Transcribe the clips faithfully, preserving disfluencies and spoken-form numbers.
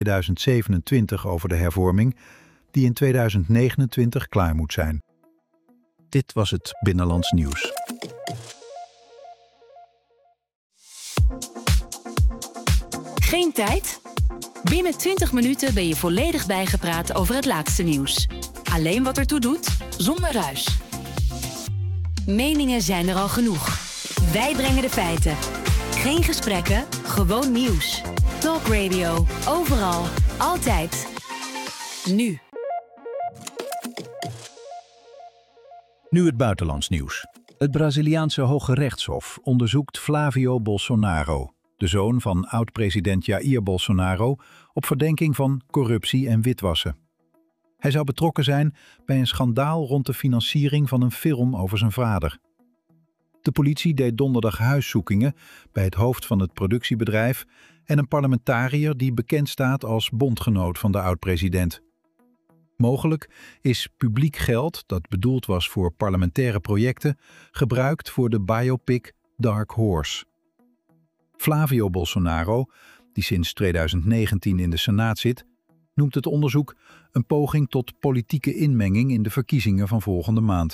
tweeduizend zevenentwintig over de hervorming, die in tweeduizend negenentwintig klaar moet zijn. Dit was het Binnenlands Nieuws. Geen tijd? Binnen twintig minuten ben je volledig bijgepraat over het laatste nieuws. Alleen wat ertoe doet, zonder ruis. Meningen zijn er al genoeg. Wij brengen de feiten. Geen gesprekken, gewoon nieuws. Talk Radio, overal, altijd. Nu. Nu het buitenlands nieuws. Het Braziliaanse Hoge Rechtshof onderzoekt Flávio Bolsonaro, de zoon van oud-president Jair Bolsonaro, op verdenking van corruptie en witwassen. Hij zou betrokken zijn bij een schandaal rond de financiering van een film over zijn vader. De politie deed donderdag huiszoekingen bij het hoofd van het productiebedrijf en een parlementariër die bekend staat als bondgenoot van de oud-president. Mogelijk is publiek geld, dat bedoeld was voor parlementaire projecten, gebruikt voor de biopic Dark Horse. Flávio Bolsonaro, die sinds tweeduizend negentien in de Senaat zit, noemt het onderzoek een poging tot politieke inmenging in de verkiezingen van volgende maand.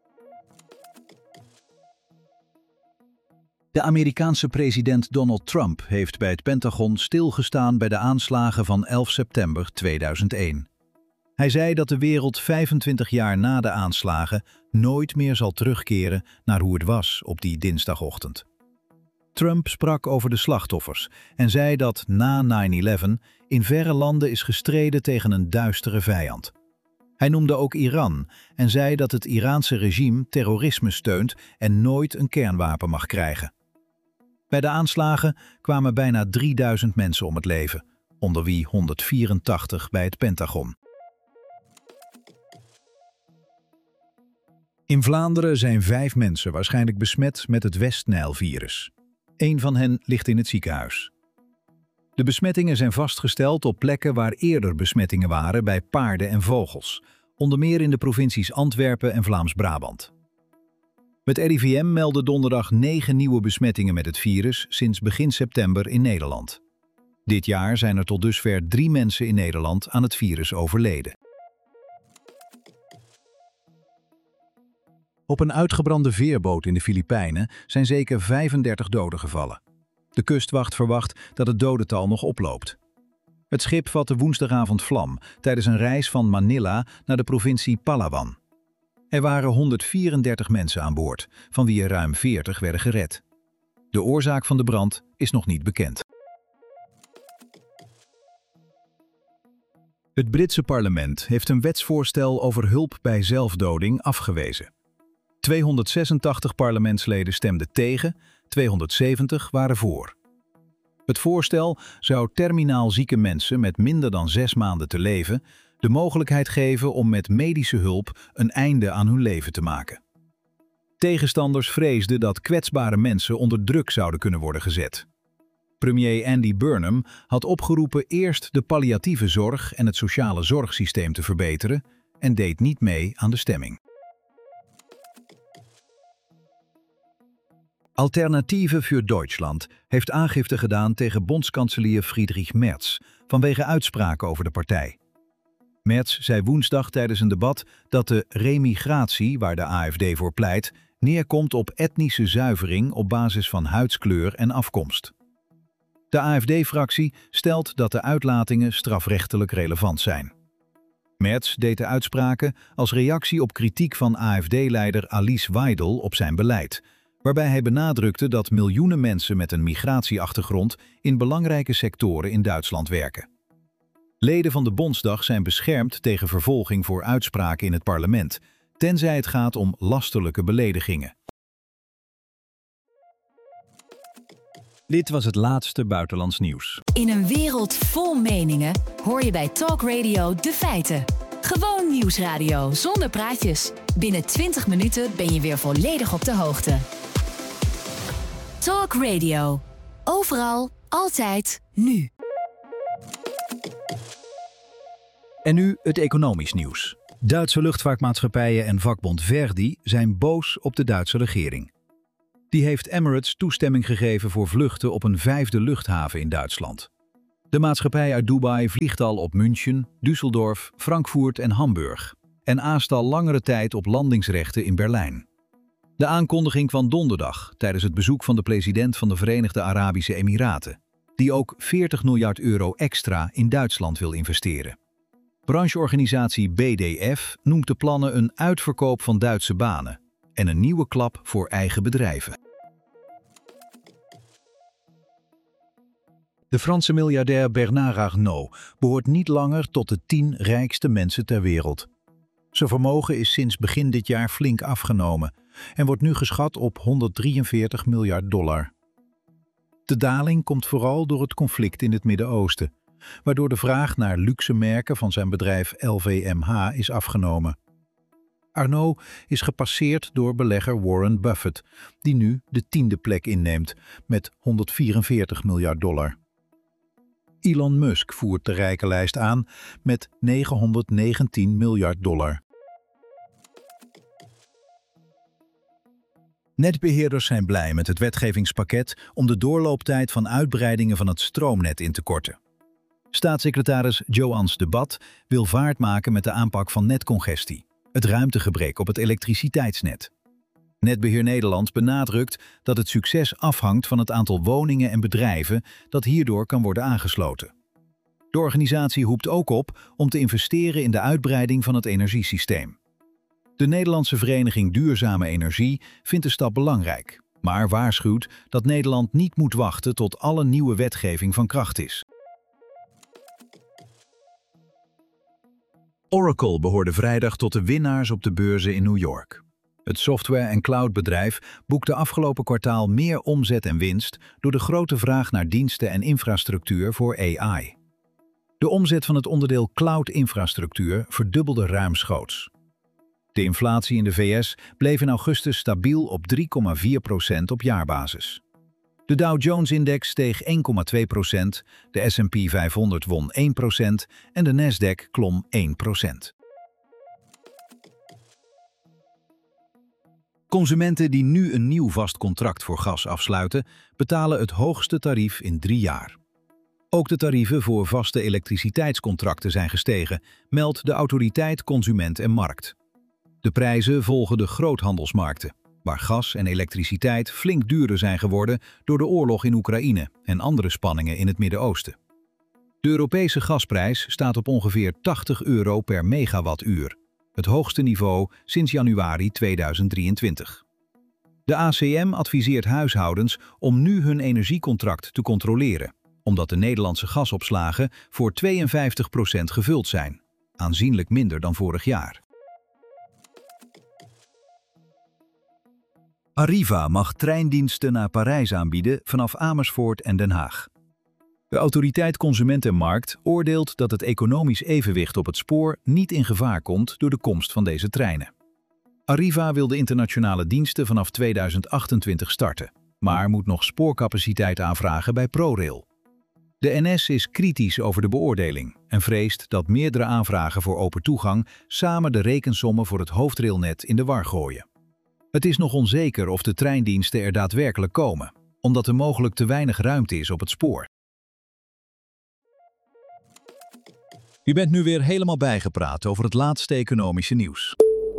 De Amerikaanse president Donald Trump heeft bij het Pentagon stilgestaan bij de aanslagen van elf september tweeduizend één. Hij zei dat de wereld vijfentwintig jaar na de aanslagen nooit meer zal terugkeren naar hoe het was op die dinsdagochtend. Trump sprak over de slachtoffers en zei dat na nine eleven in verre landen is gestreden tegen een duistere vijand. Hij noemde ook Iran en zei dat het Iraanse regime terrorisme steunt en nooit een kernwapen mag krijgen. Bij de aanslagen kwamen bijna drieduizend mensen om het leven, onder wie honderdvierentachtig bij het Pentagon. In Vlaanderen zijn vijf mensen waarschijnlijk besmet met het West-Nijl-virus. Eén van hen ligt in het ziekenhuis. De besmettingen zijn vastgesteld op plekken waar eerder besmettingen waren bij paarden en vogels, onder meer in de provincies Antwerpen en Vlaams-Brabant. Het R I V M meldde donderdag negen nieuwe besmettingen met het virus sinds begin september in Nederland. Dit jaar zijn er tot dusver drie mensen in Nederland aan het virus overleden. Op een uitgebrande veerboot in de Filipijnen zijn zeker vijfendertig doden gevallen. De kustwacht verwacht dat het dodental nog oploopt. Het schip vatte woensdagavond vlam tijdens een reis van Manila naar de provincie Palawan. Er waren honderdvierendertig mensen aan boord, van wie er ruim veertig werden gered. De oorzaak van de brand is nog niet bekend. Het Britse parlement heeft een wetsvoorstel over hulp bij zelfdoding afgewezen. tweehonderdzesentachtig parlementsleden stemden tegen, tweehonderdzeventig waren voor. Het voorstel zou terminaal zieke mensen met minder dan zes maanden te leven de mogelijkheid geven om met medische hulp een einde aan hun leven te maken. Tegenstanders vreesden dat kwetsbare mensen onder druk zouden kunnen worden gezet. Premier Andy Burnham had opgeroepen eerst de palliatieve zorg en het sociale zorgsysteem te verbeteren en deed niet mee aan de stemming. Alternatieve für Deutschland heeft aangifte gedaan tegen bondskanselier Friedrich Merz vanwege uitspraken over de partij. Merz zei woensdag tijdens een debat dat de remigratie, waar de A F D voor pleit, neerkomt op etnische zuivering op basis van huidskleur en afkomst. De A F D-fractie stelt dat de uitlatingen strafrechtelijk relevant zijn. Merz deed de uitspraken als reactie op kritiek van A F D-leider Alice Weidel op zijn beleid, waarbij hij benadrukte dat miljoenen mensen met een migratieachtergrond in belangrijke sectoren in Duitsland werken. Leden van de Bondsdag zijn beschermd tegen vervolging voor uitspraken in het parlement, tenzij het gaat om lasterlijke beledigingen. Dit was het laatste buitenlands nieuws. In een wereld vol meningen hoor je bij Talk Radio de feiten. Gewoon nieuwsradio zonder praatjes. Binnen twintig minuten ben je weer volledig op de hoogte. Talk Radio. Overal, altijd, nu. En nu het economisch nieuws. Duitse luchtvaartmaatschappijen en vakbond Verdi zijn boos op de Duitse regering. Die heeft Emirates toestemming gegeven voor vluchten op een vijfde luchthaven in Duitsland. De maatschappij uit Dubai vliegt al op München, Düsseldorf, Frankfurt en Hamburg en aast al langere tijd op landingsrechten in Berlijn. De aankondiging van donderdag tijdens het bezoek van de president van de Verenigde Arabische Emiraten, die ook veertig miljard euro extra in Duitsland wil investeren. Brancheorganisatie B D F noemt de plannen een uitverkoop van Duitse banen en een nieuwe klap voor eigen bedrijven. De Franse miljardair Bernard Arnault behoort niet langer tot de tien rijkste mensen ter wereld. Zijn vermogen is sinds begin dit jaar flink afgenomen en wordt nu geschat op honderddrieënveertig miljard dollar. De daling komt vooral door het conflict in het Midden-Oosten, waardoor de vraag naar luxe merken van zijn bedrijf L V M H is afgenomen. Arnault is gepasseerd door belegger Warren Buffett, die nu de tiende plek inneemt met honderdvierenveertig miljard dollar. Elon Musk voert de rijkenlijst aan met negenhonderdnegentien miljard dollar. Netbeheerders zijn blij met het wetgevingspakket om de doorlooptijd van uitbreidingen van het stroomnet in te korten. Staatssecretaris Joans de Bat wil vaart maken met de aanpak van netcongestie, het ruimtegebrek op het elektriciteitsnet. Netbeheer Nederland benadrukt dat het succes afhangt van het aantal woningen en bedrijven dat hierdoor kan worden aangesloten. De organisatie roept ook op om te investeren in de uitbreiding van het energiesysteem. De Nederlandse Vereniging Duurzame Energie vindt de stap belangrijk, maar waarschuwt dat Nederland niet moet wachten tot alle nieuwe wetgeving van kracht is. Oracle behoorde vrijdag tot de winnaars op de beurzen in New York. Het software- en cloudbedrijf boekte afgelopen kwartaal meer omzet en winst door de grote vraag naar diensten en infrastructuur voor A I. De omzet van het onderdeel cloud-infrastructuur verdubbelde ruimschoots. De inflatie in de V S bleef in augustus stabiel op drie komma vier procent op jaarbasis. De Dow Jones-index steeg één komma twee procent, de S en P vijfhonderd won één procent en de Nasdaq klom één procent. Consumenten die nu een nieuw vast contract voor gas afsluiten, betalen het hoogste tarief in drie jaar. Ook de tarieven voor vaste elektriciteitscontracten zijn gestegen, meldt de Autoriteit Consument en Markt. De prijzen volgen de groothandelsmarkten, waar gas en elektriciteit flink duurder zijn geworden door de oorlog in Oekraïne en andere spanningen in het Midden-Oosten. De Europese gasprijs staat op ongeveer tachtig euro per megawattuur, het hoogste niveau sinds januari tweeduizend drieëntwintig. De A C M adviseert huishoudens om nu hun energiecontract te controleren, omdat de Nederlandse gasopslagen voor tweeënvijftig procent gevuld zijn, aanzienlijk minder dan vorig jaar. Arriva mag treindiensten naar Parijs aanbieden vanaf Amersfoort en Den Haag. De Autoriteit Consument en Markt oordeelt dat het economisch evenwicht op het spoor niet in gevaar komt door de komst van deze treinen. Arriva wil de internationale diensten vanaf tweeduizend achtentwintig starten, maar moet nog spoorcapaciteit aanvragen bij ProRail. De N S is kritisch over de beoordeling en vreest dat meerdere aanvragen voor open toegang samen de rekensommen voor het hoofdrailnet in de war gooien. Het is nog onzeker of de treindiensten er daadwerkelijk komen, omdat er mogelijk te weinig ruimte is op het spoor. U bent nu weer helemaal bijgepraat over het laatste economische nieuws.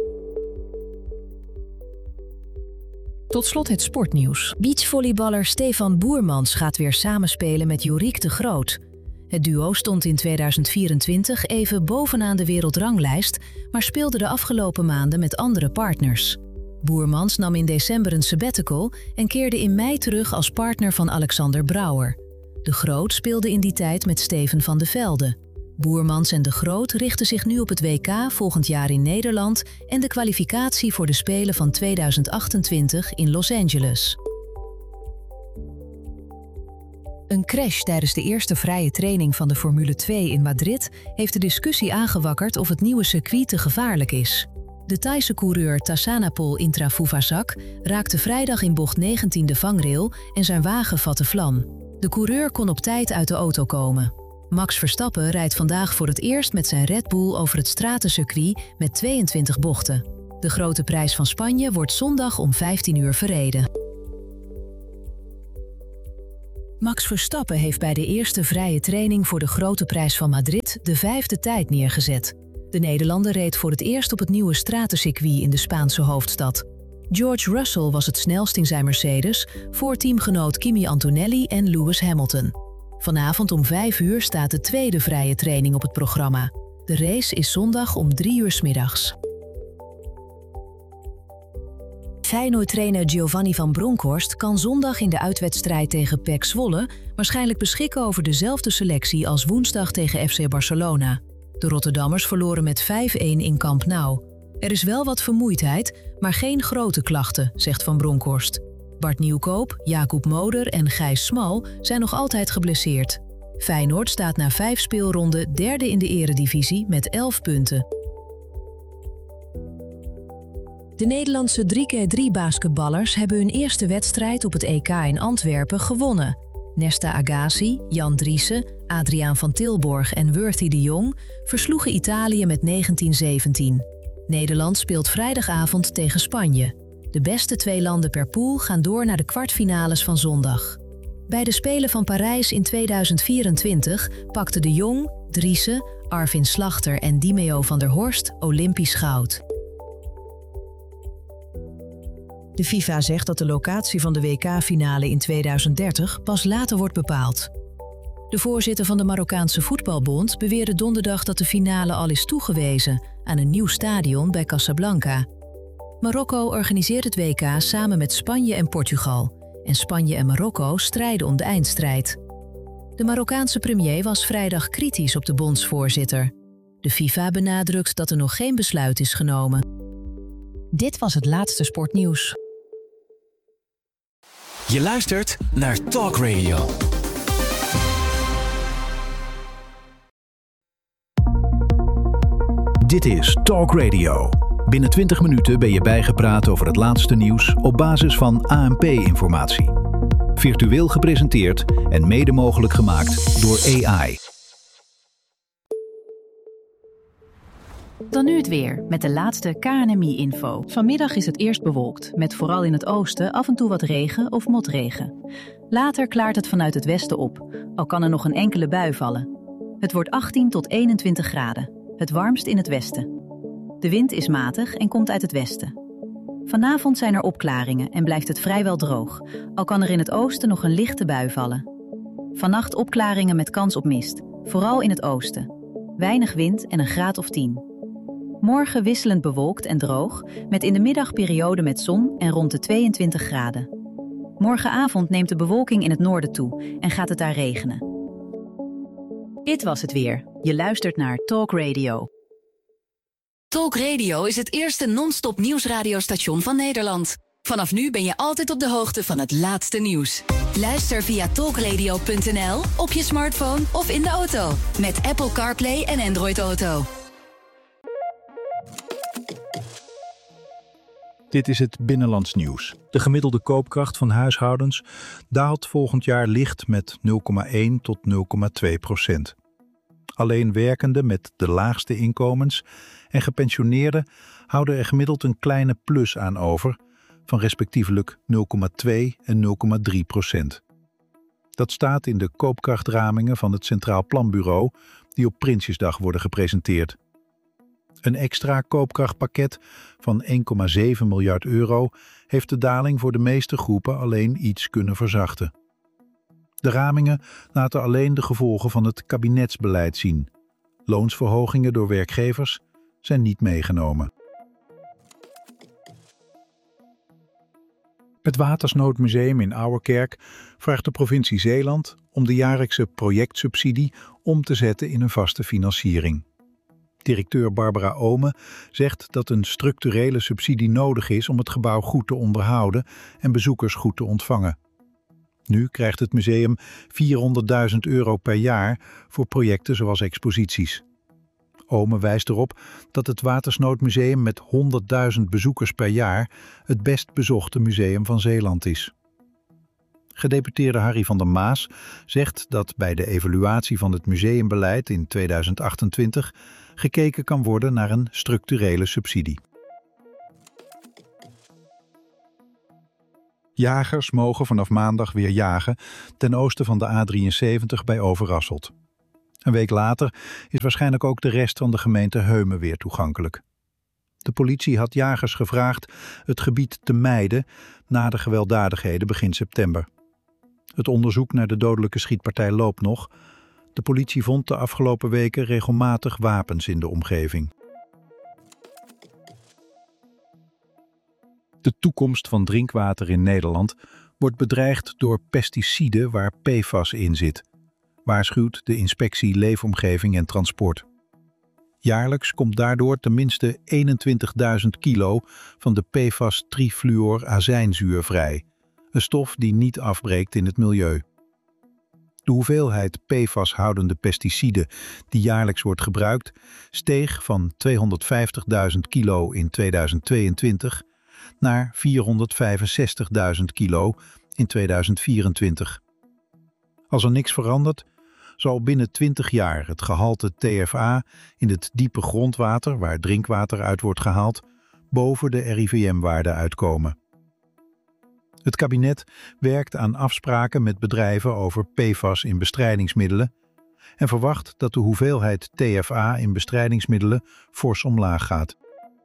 Tot slot het sportnieuws. Beachvolleyballer Stefan Boermans gaat weer samenspelen met Yorick de Groot. Het duo stond in tweeduizend vierentwintig even bovenaan de wereldranglijst, maar speelde de afgelopen maanden met andere partners. Boermans nam in december een sabbatical en keerde in mei terug als partner van Alexander Brouwer. De Groot speelde in die tijd met Steven van de Velde. Boermans en de Groot richten zich nu op het W K volgend jaar in Nederland en de kwalificatie voor de Spelen van tweeduizend achtentwintig in Los Angeles. Een crash tijdens de eerste vrije training van de Formule twee in Madrid heeft de discussie aangewakkerd of het nieuwe circuit te gevaarlijk is. De Thaise coureur Tassanapol Intra-Fuvazak raakte vrijdag in bocht negentien de vangrail en zijn wagen vatte vlam. De coureur kon op tijd uit de auto komen. Max Verstappen rijdt vandaag voor het eerst met zijn Red Bull over het stratencircuit met tweeëntwintig bochten. De Grote Prijs van Spanje wordt zondag om vijftien uur verreden. Max Verstappen heeft bij de eerste vrije training voor de Grote Prijs van Madrid de vijfde tijd neergezet. De Nederlander reed voor het eerst op het nieuwe stratencircuit in de Spaanse hoofdstad. George Russell was het snelst in zijn Mercedes, voor teamgenoot Kimi Antonelli en Lewis Hamilton. Vanavond om vijf uur staat de tweede vrije training op het programma. De race is zondag om drie uur 's middags. Feyenoord-trainer Giovanni van Bronckhorst kan zondag in de uitwedstrijd tegen P E C Zwolle waarschijnlijk beschikken over dezelfde selectie als woensdag tegen F C Barcelona. De Rotterdammers verloren met vijf-een in Camp Nou. Er is wel wat vermoeidheid, maar geen grote klachten, zegt Van Bronckhorst. Bart Nieuwkoop, Jacob Moder en Gijs Smal zijn nog altijd geblesseerd. Feyenoord staat na vijf speelronden derde in de eredivisie met elf punten. De Nederlandse drie keer drie basketballers hebben hun eerste wedstrijd op het E K in Antwerpen gewonnen. Nesta Agassi, Jan Driessen, Adriaan van Tilborg en Worthy de Jong versloegen Italië met negentien zeventien. Nederland speelt vrijdagavond tegen Spanje. De beste twee landen per pool gaan door naar de kwartfinales van zondag. Bij de Spelen van Parijs in tweeduizend vierentwintig pakten de Jong, Driessen, Arvin Slachter en Dimeo van der Horst Olympisch goud. De FIFA zegt dat de locatie van de W K-finale in tweeduizend dertig pas later wordt bepaald. De voorzitter van de Marokkaanse Voetbalbond beweerde donderdag dat de finale al is toegewezen aan een nieuw stadion bij Casablanca. Marokko organiseert het W K samen met Spanje en Portugal. En Spanje en Marokko strijden om de eindstrijd. De Marokkaanse premier was vrijdag kritisch op de bondsvoorzitter. De FIFA benadrukt dat er nog geen besluit is genomen. Dit was het laatste sportnieuws. Je luistert naar Talk Radio. Dit is Talk Radio. Binnen twintig minuten ben je bijgepraat over het laatste nieuws op basis van A N P-informatie. Virtueel gepresenteerd en mede mogelijk gemaakt door A I. Dan nu het weer, met de laatste K N M I-info. Vanmiddag is het eerst bewolkt, met vooral in het oosten af en toe wat regen of motregen. Later klaart het vanuit het westen op, al kan er nog een enkele bui vallen. Het wordt achttien tot eenentwintig graden, het warmst in het westen. De wind is matig en komt uit het westen. Vanavond zijn er opklaringen en blijft het vrijwel droog, al kan er in het oosten nog een lichte bui vallen. Vannacht opklaringen met kans op mist, vooral in het oosten. Weinig wind en een graad of tien. Morgen wisselend bewolkt en droog, met in de middagperiode met zon en rond de tweeëntwintig graden. Morgenavond neemt de bewolking in het noorden toe en gaat het daar regenen. Dit was het weer. Je luistert naar Talk Radio. Talk Radio is het eerste non-stop nieuwsradiostation van Nederland. Vanaf nu ben je altijd op de hoogte van het laatste nieuws. Luister via talkradio punt n l, op je smartphone of in de auto. Met Apple CarPlay en Android Auto. Dit is het Binnenlands nieuws. De gemiddelde koopkracht van huishoudens daalt volgend jaar licht met nul komma één tot nul komma twee procent. Alleen werkenden met de laagste inkomens en gepensioneerden houden er gemiddeld een kleine plus aan over van respectievelijk nul komma twee en nul komma drie procent. Dat staat in de koopkrachtramingen van het Centraal Planbureau die op Prinsjesdag worden gepresenteerd. Een extra koopkrachtpakket van één komma zeven miljard euro heeft de daling voor de meeste groepen alleen iets kunnen verzachten. De ramingen laten alleen de gevolgen van het kabinetsbeleid zien. Loonsverhogingen door werkgevers zijn niet meegenomen. Het Watersnoodmuseum in Ouwerkerk vraagt de provincie Zeeland om de jaarlijkse projectsubsidie om te zetten in een vaste financiering. Directeur Barbara Omen zegt dat een structurele subsidie nodig is om het gebouw goed te onderhouden en bezoekers goed te ontvangen. Nu krijgt het museum vierhonderdduizend euro per jaar voor projecten zoals exposities. Omen wijst erop dat het Watersnoodmuseum met honderdduizend bezoekers per jaar het best bezochte museum van Zeeland is. Gedeputeerde Harry van der Maas zegt dat bij de evaluatie van het museumbeleid in tweeduizend achtentwintig gekeken kan worden naar een structurele subsidie. Jagers mogen vanaf maandag weer jagen ten oosten van de A drieënzeventig bij Overasselt. Een week later is waarschijnlijk ook de rest van de gemeente Heumen weer toegankelijk. De politie had jagers gevraagd het gebied te mijden na de gewelddadigheden begin september. Het onderzoek naar de dodelijke schietpartij loopt nog. De politie vond de afgelopen weken regelmatig wapens in de omgeving. De toekomst van drinkwater in Nederland wordt bedreigd door pesticiden waar P F A S in zit, waarschuwt de Inspectie Leefomgeving en Transport. Jaarlijks komt daardoor tenminste eenentwintigduizend kilo van de P F A S trifluorazijnzuur vrij, een stof die niet afbreekt in het milieu. De hoeveelheid P F A S-houdende pesticiden die jaarlijks wordt gebruikt steeg van tweehonderdvijftigduizend kilo in tweeduizend tweeëntwintig naar vierhonderdvijfenzestigduizend kilo in tweeduizend vierentwintig. Als er niks verandert, zal binnen twintig jaar het gehalte T F A in het diepe grondwater, waar drinkwater uit wordt gehaald, boven de R I V M-waarde uitkomen. Het kabinet werkt aan afspraken met bedrijven over P F A S in bestrijdingsmiddelen en verwacht dat de hoeveelheid T F A in bestrijdingsmiddelen fors omlaag gaat.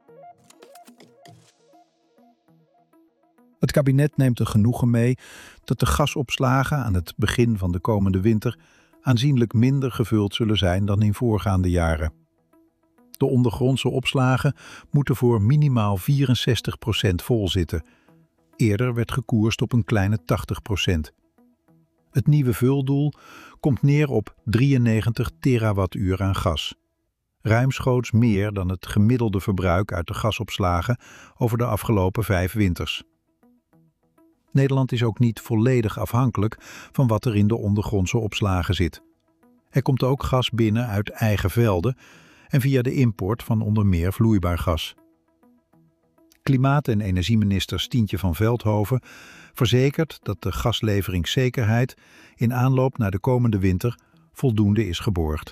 Het kabinet neemt er genoegen mee dat de gasopslagen aan het begin van de komende winter aanzienlijk minder gevuld zullen zijn dan in voorgaande jaren. De ondergrondse opslagen moeten voor minimaal vierenzestig procent vol zitten. Eerder werd gekoerst op een kleine tachtig procent. Het nieuwe vuldoel komt neer op drieënnegentig terawattuur aan gas. Ruimschoots meer dan het gemiddelde verbruik uit de gasopslagen over de afgelopen vijf winters. Nederland is ook niet volledig afhankelijk van wat er in de ondergrondse opslagen zit. Er komt ook gas binnen uit eigen velden en via de import van onder meer vloeibaar gas. Klimaat- en energieminister Stientje van Veldhoven verzekert dat de gasleveringszekerheid in aanloop naar de komende winter voldoende is geborgd.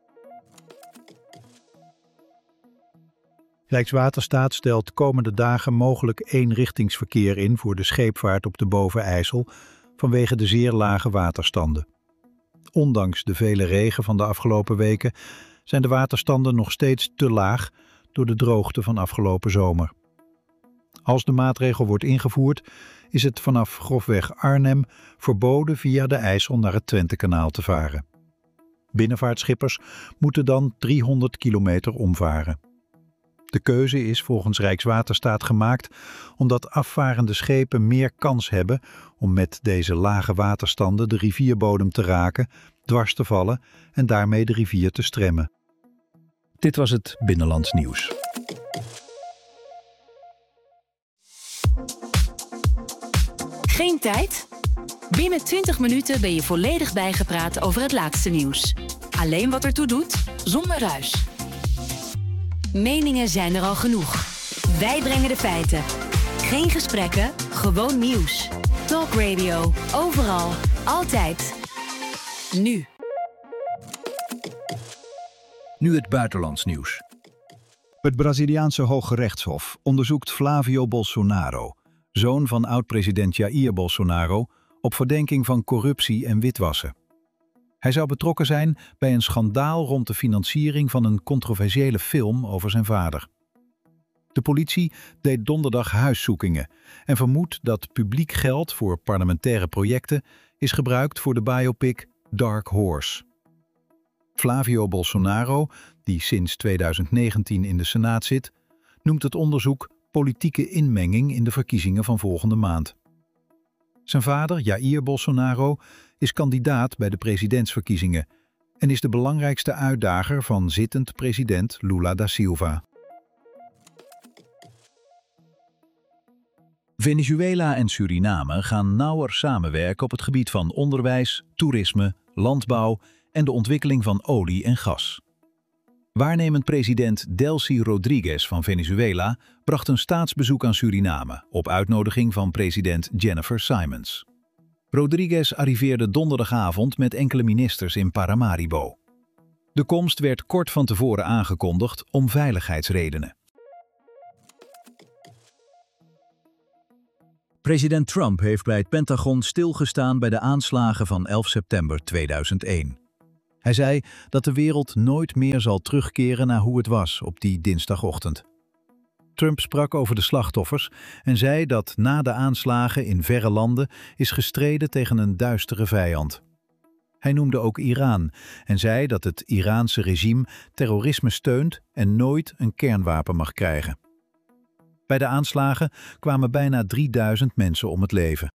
Rijkswaterstaat stelt komende dagen mogelijk eenrichtingsverkeer in voor de scheepvaart op de Boven-IJssel vanwege de zeer lage waterstanden. Ondanks de vele regen van de afgelopen weken zijn de waterstanden nog steeds te laag door de droogte van afgelopen zomer. Als de maatregel wordt ingevoerd, is het vanaf grofweg Arnhem verboden via de IJssel naar het Twentekanaal te varen. Binnenvaartschippers moeten dan driehonderd kilometer omvaren. De keuze is volgens Rijkswaterstaat gemaakt omdat afvarende schepen meer kans hebben om met deze lage waterstanden de rivierbodem te raken, dwars te vallen en daarmee de rivier te stremmen. Dit was het Binnenlands Nieuws. Geen tijd? Binnen twintig minuten ben je volledig bijgepraat over het laatste nieuws. Alleen wat ertoe doet, zonder ruis. Meningen zijn er al genoeg. Wij brengen de feiten. Geen gesprekken, gewoon nieuws. Talk Radio, overal, altijd. Nu. Nu het buitenlands nieuws. Het Braziliaanse Hoge Rechtshof onderzoekt Flávio Bolsonaro, zoon van oud-president Jair Bolsonaro, op verdenking van corruptie en witwassen. Hij zou betrokken zijn bij een schandaal rond de financiering van een controversiële film over zijn vader. De politie deed donderdag huiszoekingen en vermoedt dat publiek geld voor parlementaire projecten is gebruikt voor de biopic Dark Horse. Flávio Bolsonaro, die sinds tweeduizend negentien in de Senaat zit, noemt het onderzoek politieke inmenging in de verkiezingen van volgende maand. Zijn vader, Jair Bolsonaro, is kandidaat bij de presidentsverkiezingen en is de belangrijkste uitdager van zittend president Lula da Silva. Venezuela en Suriname gaan nauwer samenwerken op het gebied van onderwijs, toerisme, landbouw en de ontwikkeling van olie en gas. Waarnemend president Delcy Rodriguez van Venezuela bracht een staatsbezoek aan Suriname op uitnodiging van president Jennifer Simons. Rodriguez arriveerde donderdagavond met enkele ministers in Paramaribo. De komst werd kort van tevoren aangekondigd om veiligheidsredenen. President Trump heeft bij het Pentagon stilgestaan bij de aanslagen van elf september tweeduizend één. Hij zei dat de wereld nooit meer zal terugkeren naar hoe het was op die dinsdagochtend. Trump sprak over de slachtoffers en zei dat na de aanslagen in verre landen is gestreden tegen een duistere vijand. Hij noemde ook Iran en zei dat het Iraanse regime terrorisme steunt en nooit een kernwapen mag krijgen. Bij de aanslagen kwamen bijna drieduizend mensen om het leven.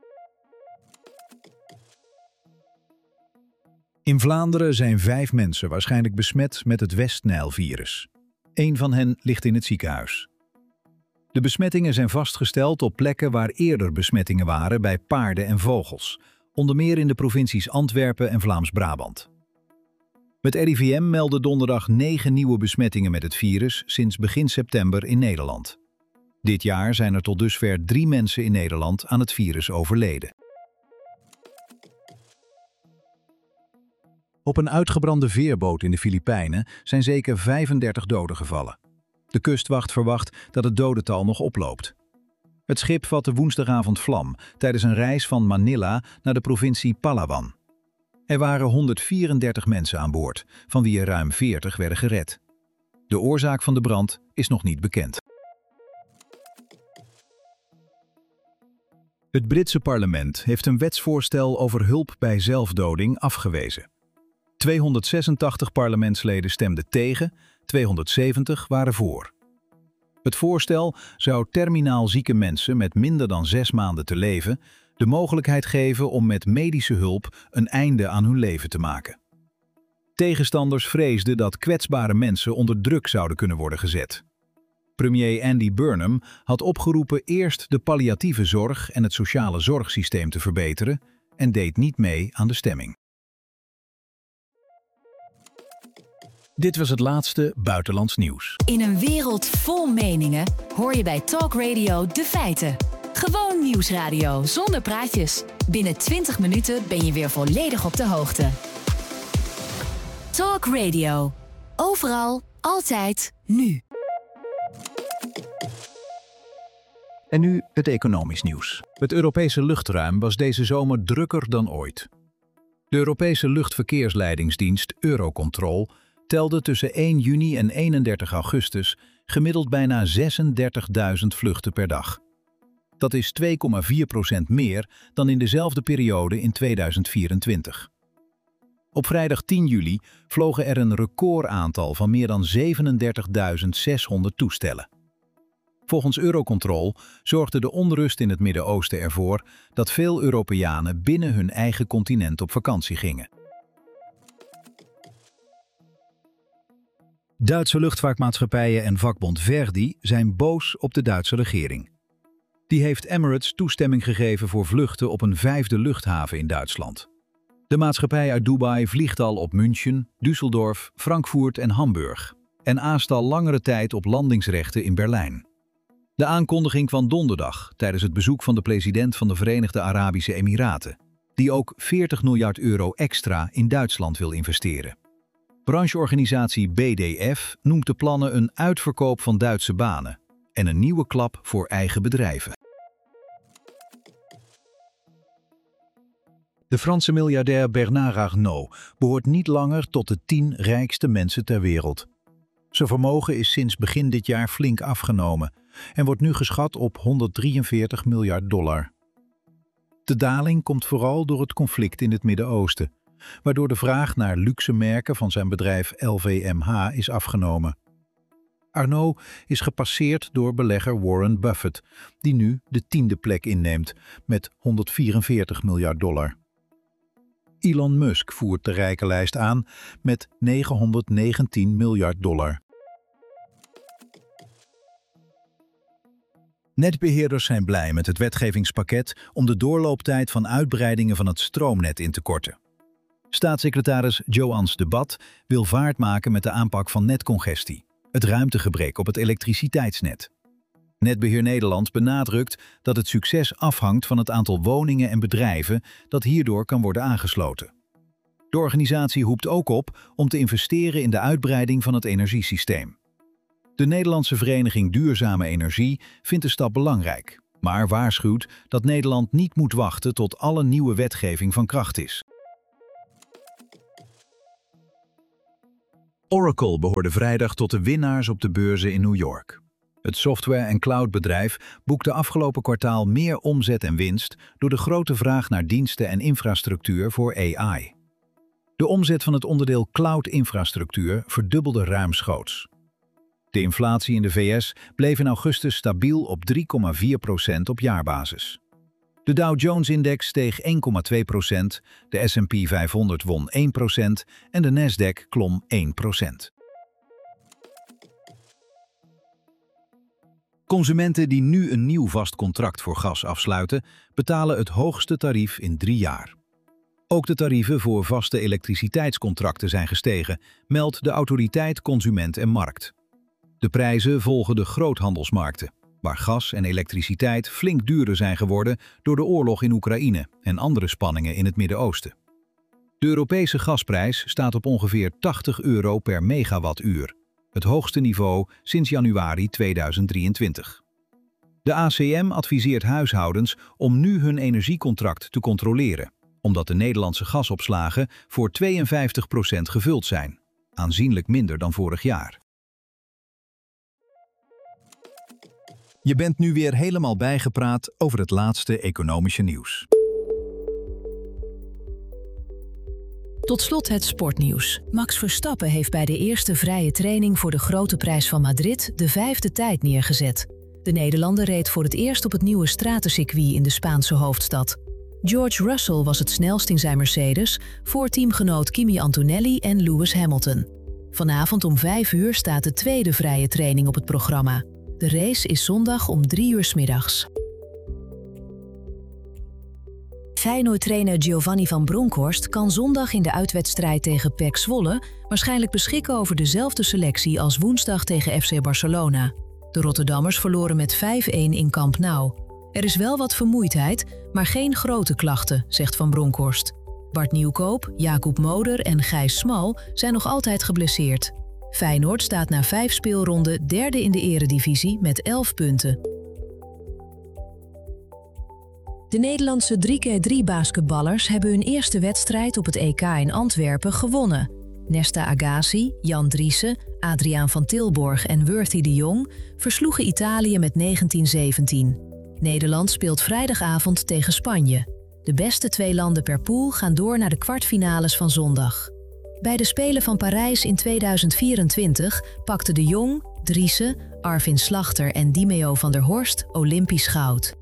In Vlaanderen zijn vijf mensen waarschijnlijk besmet met het West-Nijl-virus. Eén van hen ligt in het ziekenhuis. De besmettingen zijn vastgesteld op plekken waar eerder besmettingen waren bij paarden en vogels, onder meer in de provincies Antwerpen en Vlaams-Brabant. Het R I V M meldde donderdag negen nieuwe besmettingen met het virus sinds begin september in Nederland. Dit jaar zijn er tot dusver drie mensen in Nederland aan het virus overleden. Op een uitgebrande veerboot in de Filipijnen zijn zeker vijfendertig doden gevallen. De kustwacht verwacht dat het dodental nog oploopt. Het schip vatte woensdagavond vlam tijdens een reis van Manila naar de provincie Palawan. Er waren honderdvierendertig mensen aan boord, van wie er ruim veertig werden gered. De oorzaak van de brand is nog niet bekend. Het Britse parlement heeft een wetsvoorstel over hulp bij zelfdoding afgewezen. tweehonderdzesentachtig parlementsleden stemden tegen, tweehonderdzeventig waren voor. Het voorstel zou terminaal zieke mensen met minder dan zes maanden te leven de mogelijkheid geven om met medische hulp een einde aan hun leven te maken. Tegenstanders vreesden dat kwetsbare mensen onder druk zouden kunnen worden gezet. Premier Andy Burnham had opgeroepen eerst de palliatieve zorg en het sociale zorgsysteem te verbeteren en deed niet mee aan de stemming. Dit was het laatste buitenlands nieuws. In een wereld vol meningen hoor je bij Talk Radio de feiten. Gewoon nieuwsradio zonder praatjes. Binnen twintig minuten ben je weer volledig op de hoogte. Talk Radio. Overal, altijd, nu. En nu het economisch nieuws. Het Europese luchtruim was deze zomer drukker dan ooit. De Europese luchtverkeersleidingsdienst Eurocontrol telde tussen één juni en eenendertig augustus gemiddeld bijna zesendertigduizend vluchten per dag. Dat is twee komma vier procent meer dan in dezelfde periode in tweeduizend vierentwintig. Op vrijdag tien juli vlogen er een recordaantal van meer dan zevenendertigduizend zeshonderd toestellen. Volgens Eurocontrol zorgde de onrust in het Midden-Oosten ervoor dat veel Europeanen binnen hun eigen continent op vakantie gingen. Duitse luchtvaartmaatschappijen en vakbond Verdi zijn boos op de Duitse regering. Die heeft Emirates toestemming gegeven voor vluchten op een vijfde luchthaven in Duitsland. De maatschappij uit Dubai vliegt al op München, Düsseldorf, Frankfurt en Hamburg en aast al langere tijd op landingsrechten in Berlijn. De aankondiging van donderdag tijdens het bezoek van de president van de Verenigde Arabische Emiraten, die ook veertig miljard euro extra in Duitsland wil investeren. Brancheorganisatie B D F noemt de plannen een uitverkoop van Duitse banen en een nieuwe klap voor eigen bedrijven. De Franse miljardair Bernard Arnault behoort niet langer tot de tien rijkste mensen ter wereld. Zijn vermogen is sinds begin dit jaar flink afgenomen en wordt nu geschat op honderddrieënveertig miljard dollar. De daling komt vooral door het conflict in het Midden-Oosten, waardoor de vraag naar luxe merken van zijn bedrijf L V M H is afgenomen. Arnault is gepasseerd door belegger Warren Buffett, die nu de tiende plek inneemt met honderdvierenveertig miljard dollar. Elon Musk voert de rijkenlijst aan met negenhonderdnegentien miljard dollar. Netbeheerders zijn blij met het wetgevingspakket om de doorlooptijd van uitbreidingen van het stroomnet in te korten. Staatssecretaris Joans de Bat wil vaart maken met de aanpak van netcongestie, het ruimtegebrek op het elektriciteitsnet. Netbeheer Nederland benadrukt dat het succes afhangt van het aantal woningen en bedrijven dat hierdoor kan worden aangesloten. De organisatie roept ook op om te investeren in de uitbreiding van het energiesysteem. De Nederlandse Vereniging Duurzame Energie vindt de stap belangrijk maar waarschuwt dat Nederland niet moet wachten tot alle nieuwe wetgeving van kracht is. Oracle behoorde vrijdag tot de winnaars op de beurzen in New York. Het software- en cloudbedrijf boekte afgelopen kwartaal meer omzet en winst door de grote vraag naar diensten en infrastructuur voor A I. De omzet van het onderdeel cloud-infrastructuur verdubbelde ruimschoots. De inflatie in de V S bleef in augustus stabiel op drie komma vier procent op jaarbasis. De Dow Jones-index steeg één komma twee procent, de S en P vijfhonderd won één procent en de Nasdaq klom één procent. Consumenten die nu een nieuw vast contract voor gas afsluiten, betalen het hoogste tarief in drie jaar. Ook de tarieven voor vaste elektriciteitscontracten zijn gestegen, meldt de Autoriteit Consument en Markt. De prijzen volgen de groothandelsmarkten, waar gas en elektriciteit flink duurder zijn geworden door de oorlog in Oekraïne en andere spanningen in het Midden-Oosten. De Europese gasprijs staat op ongeveer tachtig euro per megawattuur, het hoogste niveau sinds januari tweeduizend drieëntwintig. De A C M adviseert huishoudens om nu hun energiecontract te controleren, omdat de Nederlandse gasopslagen voor tweeënvijftig procent gevuld zijn, aanzienlijk minder dan vorig jaar. Je bent nu weer helemaal bijgepraat over het laatste economische nieuws. Tot slot het sportnieuws. Max Verstappen heeft bij de eerste vrije training voor de Grote Prijs van Madrid de vijfde tijd neergezet. De Nederlander reed voor het eerst op het nieuwe stratencircuit in de Spaanse hoofdstad. George Russell was het snelst in zijn Mercedes, voor teamgenoot Kimi Antonelli en Lewis Hamilton. Vanavond om vijf uur staat de tweede vrije training op het programma. De race is zondag om drie uur 's middags. Feyenoord-trainer Giovanni van Bronckhorst kan zondag in de uitwedstrijd tegen P E C Zwolle waarschijnlijk beschikken over dezelfde selectie als woensdag tegen F C Barcelona. De Rotterdammers verloren met vijf-een in Camp Nou. Er is wel wat vermoeidheid, maar geen grote klachten, zegt Van Bronckhorst. Bart Nieuwkoop, Jacob Moder en Gijs Smal zijn nog altijd geblesseerd. Feyenoord staat na vijf speelronden derde in de eredivisie met elf punten. De Nederlandse drie keer drie basketballers hebben hun eerste wedstrijd op het E K in Antwerpen gewonnen. Nesta Agassi, Jan Driessen, Adriaan van Tilborg en Worthy de Jong versloegen Italië met negentien zeventien. Nederland speelt vrijdagavond tegen Spanje. De beste twee landen per pool gaan door naar de kwartfinales van zondag. Bij de Spelen van Parijs in tweeduizend vierentwintig pakten de Jong, Driessen, Arvin Slachter en Dimeo van der Horst Olympisch goud.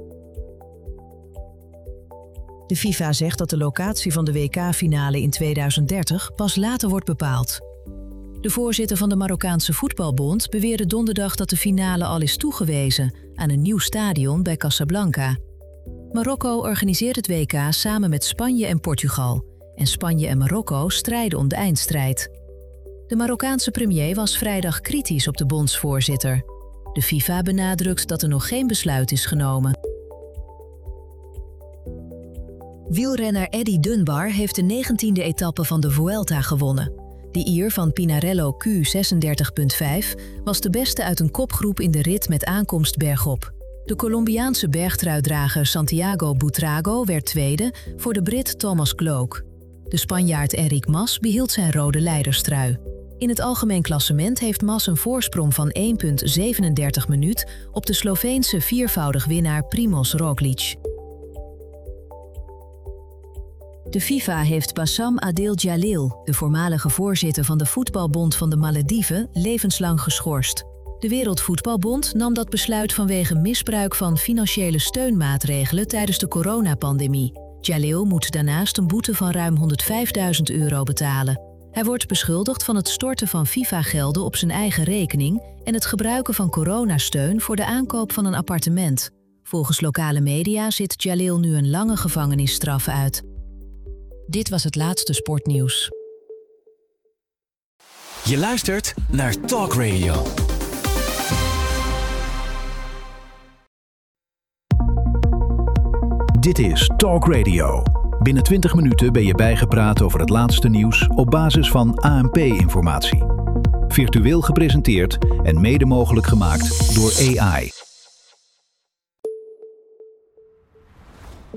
De FIFA zegt dat de locatie van de W K-finale in tweeduizend dertig pas later wordt bepaald. De voorzitter van de Marokkaanse Voetbalbond beweerde donderdag dat de finale al is toegewezen aan een nieuw stadion bij Casablanca. Marokko organiseert het W K samen met Spanje en Portugal. En Spanje en Marokko strijden om de eindstrijd. De Marokkaanse premier was vrijdag kritisch op de bondsvoorzitter. De FIFA benadrukt dat er nog geen besluit is genomen. Wielrenner Eddy Dunbar heeft de negentiende etappe van de Vuelta gewonnen. De Ier van Pinarello Q zesendertig komma vijf was de beste uit een kopgroep in de rit met aankomst bergop. De Colombiaanse bergtruidrager Santiago Buitrago werd tweede voor de Brit Thomas Gloak. De Spanjaard Enric Mas behield zijn rode leiderstrui. In het algemeen klassement heeft Mas een voorsprong van één komma zevenendertig minuut op de Sloveense viervoudig winnaar Primož Roglič. De FIFA heeft Bassam Adil Jalil, de voormalige voorzitter van de Voetbalbond van de Malediven, levenslang geschorst. De Wereldvoetbalbond nam dat besluit vanwege misbruik van financiële steunmaatregelen tijdens de coronapandemie. Jalil moet daarnaast een boete van ruim honderdvijfduizend euro betalen. Hij wordt beschuldigd van het storten van FIFA-gelden op zijn eigen rekening en het gebruiken van coronasteun voor de aankoop van een appartement. Volgens lokale media zit Jalil nu een lange gevangenisstraf uit. Dit was het laatste sportnieuws. Je luistert naar Talk Radio. Dit is Talk Radio. Binnen twintig minuten ben je bijgepraat over het laatste nieuws op basis van A N P-informatie. Virtueel gepresenteerd en mede mogelijk gemaakt door A I.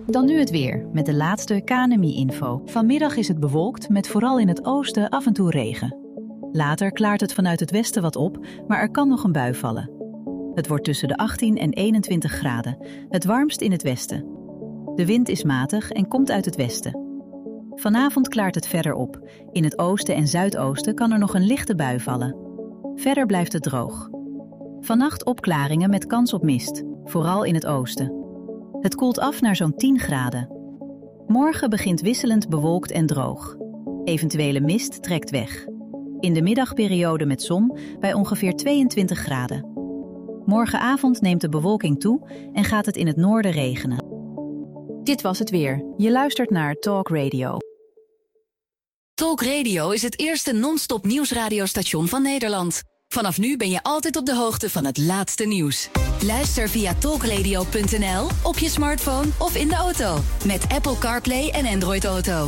Dan nu het weer, met de laatste K N M I-info. Vanmiddag is het bewolkt, met vooral in het oosten af en toe regen. Later klaart het vanuit het westen wat op, maar er kan nog een bui vallen. Het wordt tussen de achttien en eenentwintig graden, het warmst in het westen. De wind is matig en komt uit het westen. Vanavond klaart het verder op. In het oosten en zuidoosten kan er nog een lichte bui vallen. Verder blijft het droog. Vannacht opklaringen met kans op mist, vooral in het oosten. Het koelt af naar zo'n tien graden. Morgen begint wisselend bewolkt en droog. Eventuele mist trekt weg. In de middagperiode met zon bij ongeveer tweeëntwintig graden. Morgenavond neemt de bewolking toe en gaat het in het noorden regenen. Dit was het weer. Je luistert naar Talk Radio. Talk Radio is het eerste non-stop nieuwsradiostation van Nederland. Vanaf nu ben je altijd op de hoogte van het laatste nieuws. Luister via talkradio punt n l, op je smartphone of in de auto. Met Apple CarPlay en Android Auto.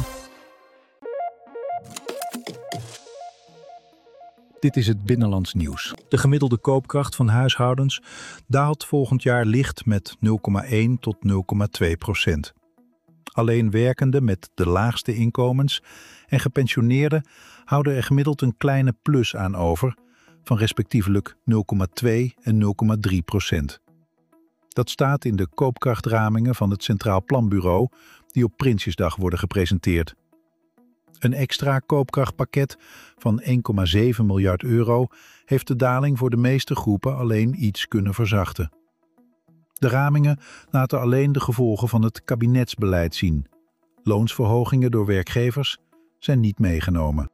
Dit is het Binnenlands nieuws. De gemiddelde koopkracht van huishoudens daalt volgend jaar licht met nul komma één tot nul komma twee procent. Alleen werkenden met de laagste inkomens en gepensioneerden houden er gemiddeld een kleine plus aan over van respectievelijk nul komma twee en nul komma drie procent. Dat staat in de koopkrachtramingen van het Centraal Planbureau die op Prinsjesdag worden gepresenteerd. Een extra koopkrachtpakket van één komma zeven miljard euro heeft de daling voor de meeste groepen alleen iets kunnen verzachten. De ramingen laten alleen de gevolgen van het kabinetsbeleid zien. Loonsverhogingen door werkgevers zijn niet meegenomen.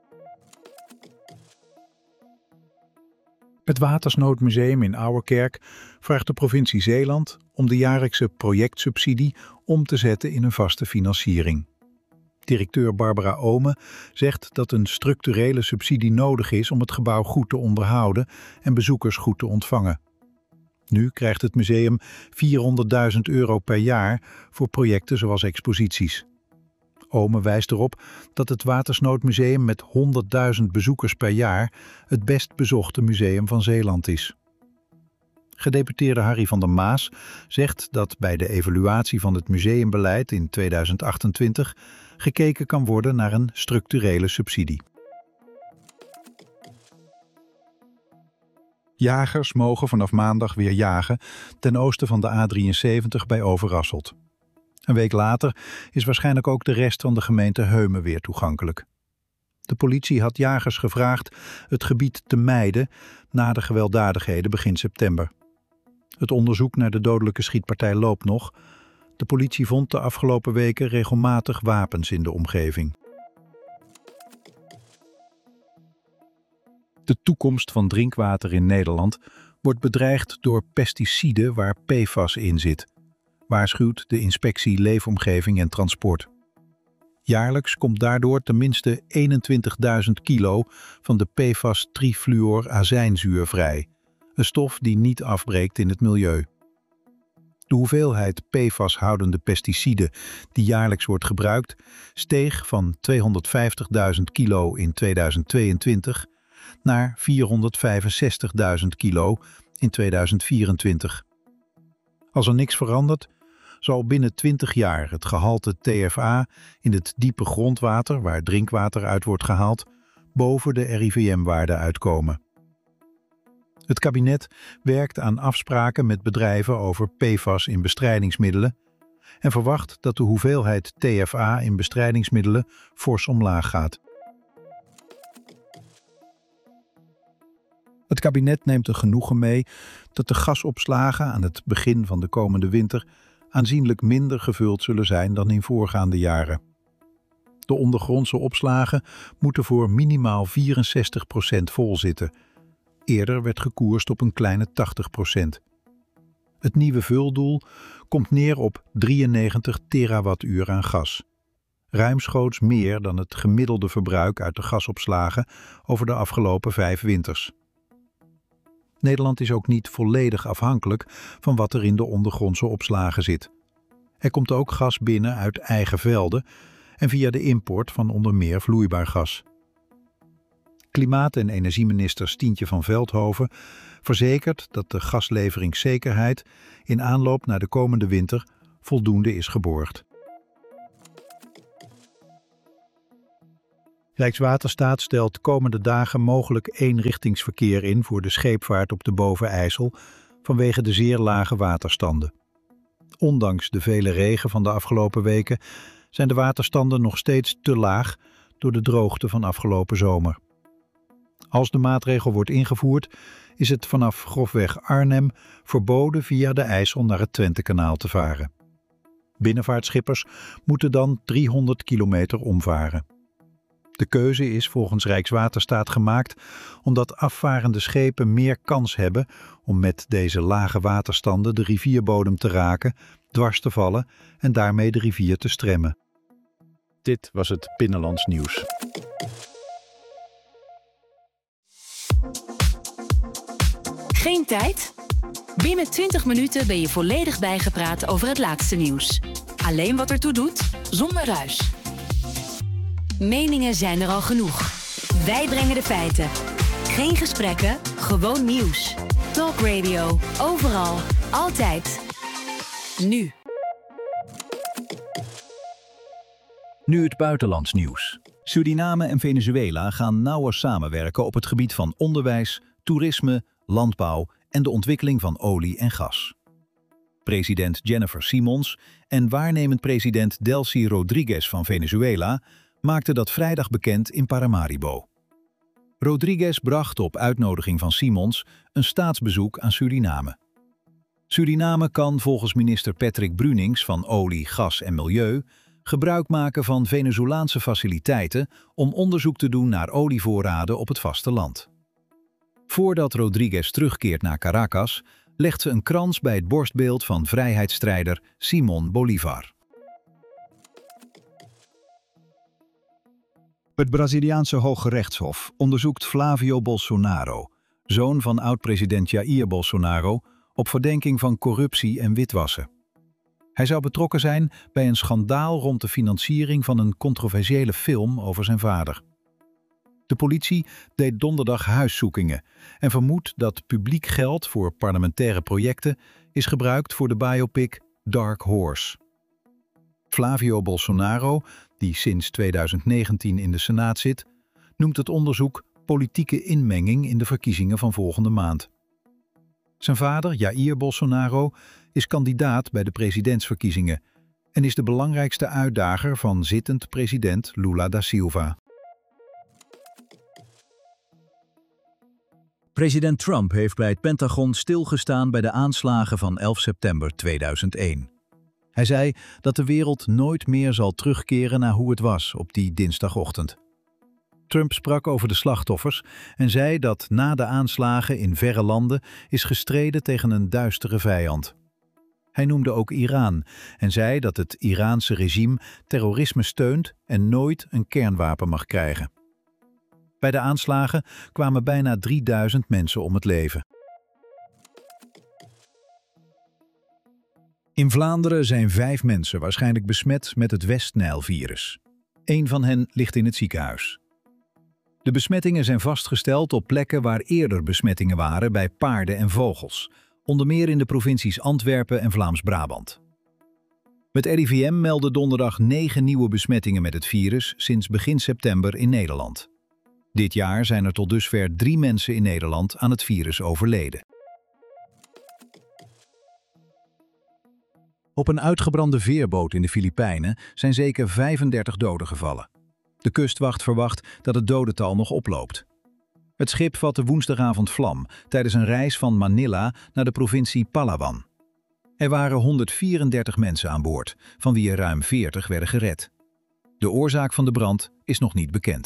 Het Watersnoodmuseum in Ouwerkerk vraagt de provincie Zeeland om de jaarlijkse projectsubsidie om te zetten in een vaste financiering. Directeur Barbara Omen zegt dat een structurele subsidie nodig is om het gebouw goed te onderhouden en bezoekers goed te ontvangen. Nu krijgt het museum vierhonderdduizend euro per jaar voor projecten zoals exposities. Omen wijst erop dat het Watersnoodmuseum met honderdduizend bezoekers per jaar het best bezochte museum van Zeeland is. Gedeputeerde Harry van der Maas zegt dat bij de evaluatie van het museumbeleid in tweeduizend achtentwintig gekeken kan worden naar een structurele subsidie. Jagers mogen vanaf maandag weer jagen ten oosten van de A drieënzeventig bij Overasselt. Een week later is waarschijnlijk ook de rest van de gemeente Heumen weer toegankelijk. De politie had jagers gevraagd het gebied te mijden na de gewelddadigheden begin september. Het onderzoek naar de dodelijke schietpartij loopt nog. De politie vond de afgelopen weken regelmatig wapens in de omgeving. De toekomst van drinkwater in Nederland wordt bedreigd door pesticiden waar P F A S in zit, waarschuwt de Inspectie Leefomgeving en Transport. Jaarlijks komt daardoor tenminste eenentwintigduizend kilo van de P F A S-trifluorazijnzuur vrij, een stof die niet afbreekt in het milieu. De hoeveelheid P F A S-houdende pesticiden die jaarlijks wordt gebruikt steeg van tweehonderdvijftigduizend kilo in tweeduizend tweeëntwintig naar vierhonderdvijfenzestigduizend kilo in tweeduizend vierentwintig. Als er niks verandert, zal binnen twintig jaar het gehalte T F A in het diepe grondwater, waar drinkwater uit wordt gehaald, boven de R I V M-waarde uitkomen. Het kabinet werkt aan afspraken met bedrijven over P F A S in bestrijdingsmiddelen en verwacht dat de hoeveelheid T F A in bestrijdingsmiddelen fors omlaag gaat. Het kabinet neemt er genoegen mee dat de gasopslagen aan het begin van de komende winter aanzienlijk minder gevuld zullen zijn dan in voorgaande jaren. De ondergrondse opslagen moeten voor minimaal vierenzestig procent vol zitten. Eerder werd gekoerst op een kleine tachtig procent. Het nieuwe vuldoel komt neer op drieënnegentig terawattuur aan gas. Ruimschoots meer dan het gemiddelde verbruik uit de gasopslagen over de afgelopen vijf winters. Nederland is ook niet volledig afhankelijk van wat er in de ondergrondse opslagen zit. Er komt ook gas binnen uit eigen velden en via de import van onder meer vloeibaar gas. Klimaat- en energieminister Stientje van Veldhoven verzekert dat de gasleveringszekerheid in aanloop naar de komende winter voldoende is geborgd. Rijkswaterstaat stelt komende dagen mogelijk eenrichtingsverkeer in voor de scheepvaart op de Boven-IJssel vanwege de zeer lage waterstanden. Ondanks de vele regen van de afgelopen weken zijn de waterstanden nog steeds te laag door de droogte van afgelopen zomer. Als de maatregel wordt ingevoerd, is het vanaf grofweg Arnhem verboden via de IJssel naar het Twentekanaal te varen. Binnenvaartschippers moeten dan driehonderd kilometer omvaren. De keuze is volgens Rijkswaterstaat gemaakt omdat afvarende schepen meer kans hebben om met deze lage waterstanden de rivierbodem te raken, dwars te vallen en daarmee de rivier te stremmen. Dit was het Binnenlands Nieuws. Geen tijd? Binnen twintig minuten ben je volledig bijgepraat over het laatste nieuws. Alleen wat ertoe doet, zonder ruis. Meningen zijn er al genoeg. Wij brengen de feiten. Geen gesprekken, gewoon nieuws. Talk Radio, overal, altijd. Nu. Nu het buitenlands nieuws. Suriname en Venezuela gaan nauwer samenwerken op het gebied van onderwijs, toerisme, landbouw en de ontwikkeling van olie en gas. President Jennifer Simons en waarnemend president Delcy Rodriguez van Venezuela maakten dat vrijdag bekend in Paramaribo. Rodriguez bracht op uitnodiging van Simons een staatsbezoek aan Suriname. Suriname kan volgens minister Patrick Brunings van Olie, Gas en Milieu gebruik maken van Venezolaanse faciliteiten om onderzoek te doen naar olievoorraden op het vasteland. Voordat Rodriguez terugkeert naar Caracas, legt ze een krans bij het borstbeeld van vrijheidsstrijder Simón Bolívar. Het Braziliaanse Hoge Rechtshof onderzoekt Flávio Bolsonaro, zoon van oud-president Jair Bolsonaro, op verdenking van corruptie en witwassen. Hij zou betrokken zijn bij een schandaal rond de financiering van een controversiële film over zijn vader. De politie deed donderdag huiszoekingen en vermoedt dat publiek geld voor parlementaire projecten is gebruikt voor de biopic Dark Horse. Flávio Bolsonaro, die sinds tweeduizend negentien in de Senaat zit, noemt het onderzoek politieke inmenging in de verkiezingen van volgende maand. Zijn vader, Jair Bolsonaro, is kandidaat bij de presidentsverkiezingen en is de belangrijkste uitdager van zittend president Lula da Silva. President Trump heeft bij het Pentagon stilgestaan bij de aanslagen van elf september tweeduizend één. Hij zei dat de wereld nooit meer zal terugkeren naar hoe het was op die dinsdagochtend. Trump sprak over de slachtoffers en zei dat na de aanslagen in verre landen is gestreden tegen een duistere vijand. Hij noemde ook Iran en zei dat het Iraanse regime terrorisme steunt en nooit een kernwapen mag krijgen. Bij de aanslagen kwamen bijna drieduizend mensen om het leven. In Vlaanderen zijn vijf mensen waarschijnlijk besmet met het West-Nijl-virus. Eén van hen ligt in het ziekenhuis. De besmettingen zijn vastgesteld op plekken waar eerder besmettingen waren bij paarden en vogels, onder meer in de provincies Antwerpen en Vlaams-Brabant. Het R I V M meldde donderdag negen nieuwe besmettingen met het virus sinds begin september in Nederland. Dit jaar zijn er tot dusver drie mensen in Nederland aan het virus overleden. Op een uitgebrande veerboot in de Filipijnen zijn zeker vijfendertig doden gevallen. De kustwacht verwacht dat het dodental nog oploopt. Het schip vatte woensdagavond vlam tijdens een reis van Manila naar de provincie Palawan. Er waren honderdvierendertig mensen aan boord, van wie er ruim veertig werden gered. De oorzaak van de brand is nog niet bekend.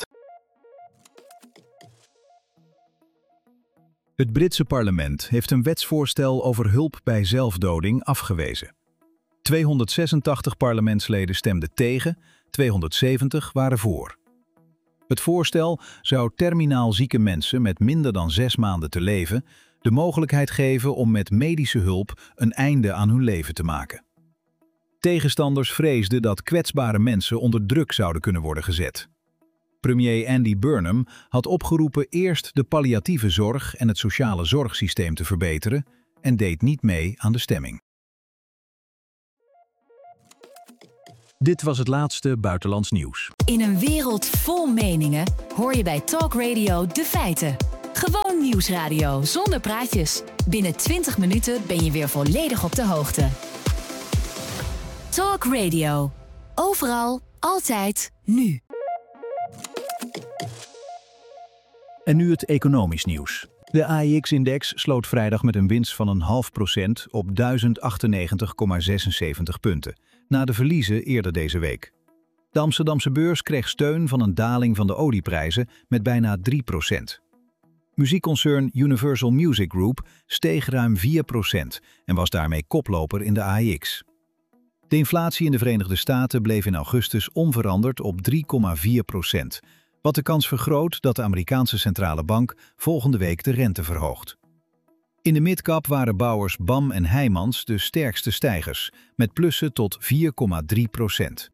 Het Britse parlement heeft een wetsvoorstel over hulp bij zelfdoding afgewezen. tweehonderdzesentachtig parlementsleden stemden tegen, tweehonderdzeventig waren voor. Het voorstel zou terminaal zieke mensen met minder dan zes maanden te leven de mogelijkheid geven om met medische hulp een einde aan hun leven te maken. Tegenstanders vreesden dat kwetsbare mensen onder druk zouden kunnen worden gezet. Premier Andy Burnham had opgeroepen eerst de palliatieve zorg en het sociale zorgsysteem te verbeteren en deed niet mee aan de stemming. Dit was het laatste buitenlands nieuws. In een wereld vol meningen hoor je bij Talk Radio de feiten. Gewoon nieuwsradio zonder praatjes. Binnen twintig minuten ben je weer volledig op de hoogte. Talk Radio. Overal, altijd, nu. En nu het economisch nieuws. De A I X-index sloot vrijdag met een winst van een half procent op duizend achtennegentig komma zesenzeventig punten, na de verliezen eerder deze week. De Amsterdamse beurs kreeg steun van een daling van de olieprijzen met bijna drie procent. Muziekconcern Universal Music Group steeg ruim vier procent en was daarmee koploper in de A I X. De inflatie in de Verenigde Staten bleef in augustus onveranderd op drie komma vier procent, wat de kans vergroot dat de Amerikaanse centrale bank volgende week de rente verhoogt. In de midcap waren bouwers B A M en Heijmans de sterkste stijgers, met plussen tot vier komma drie procent.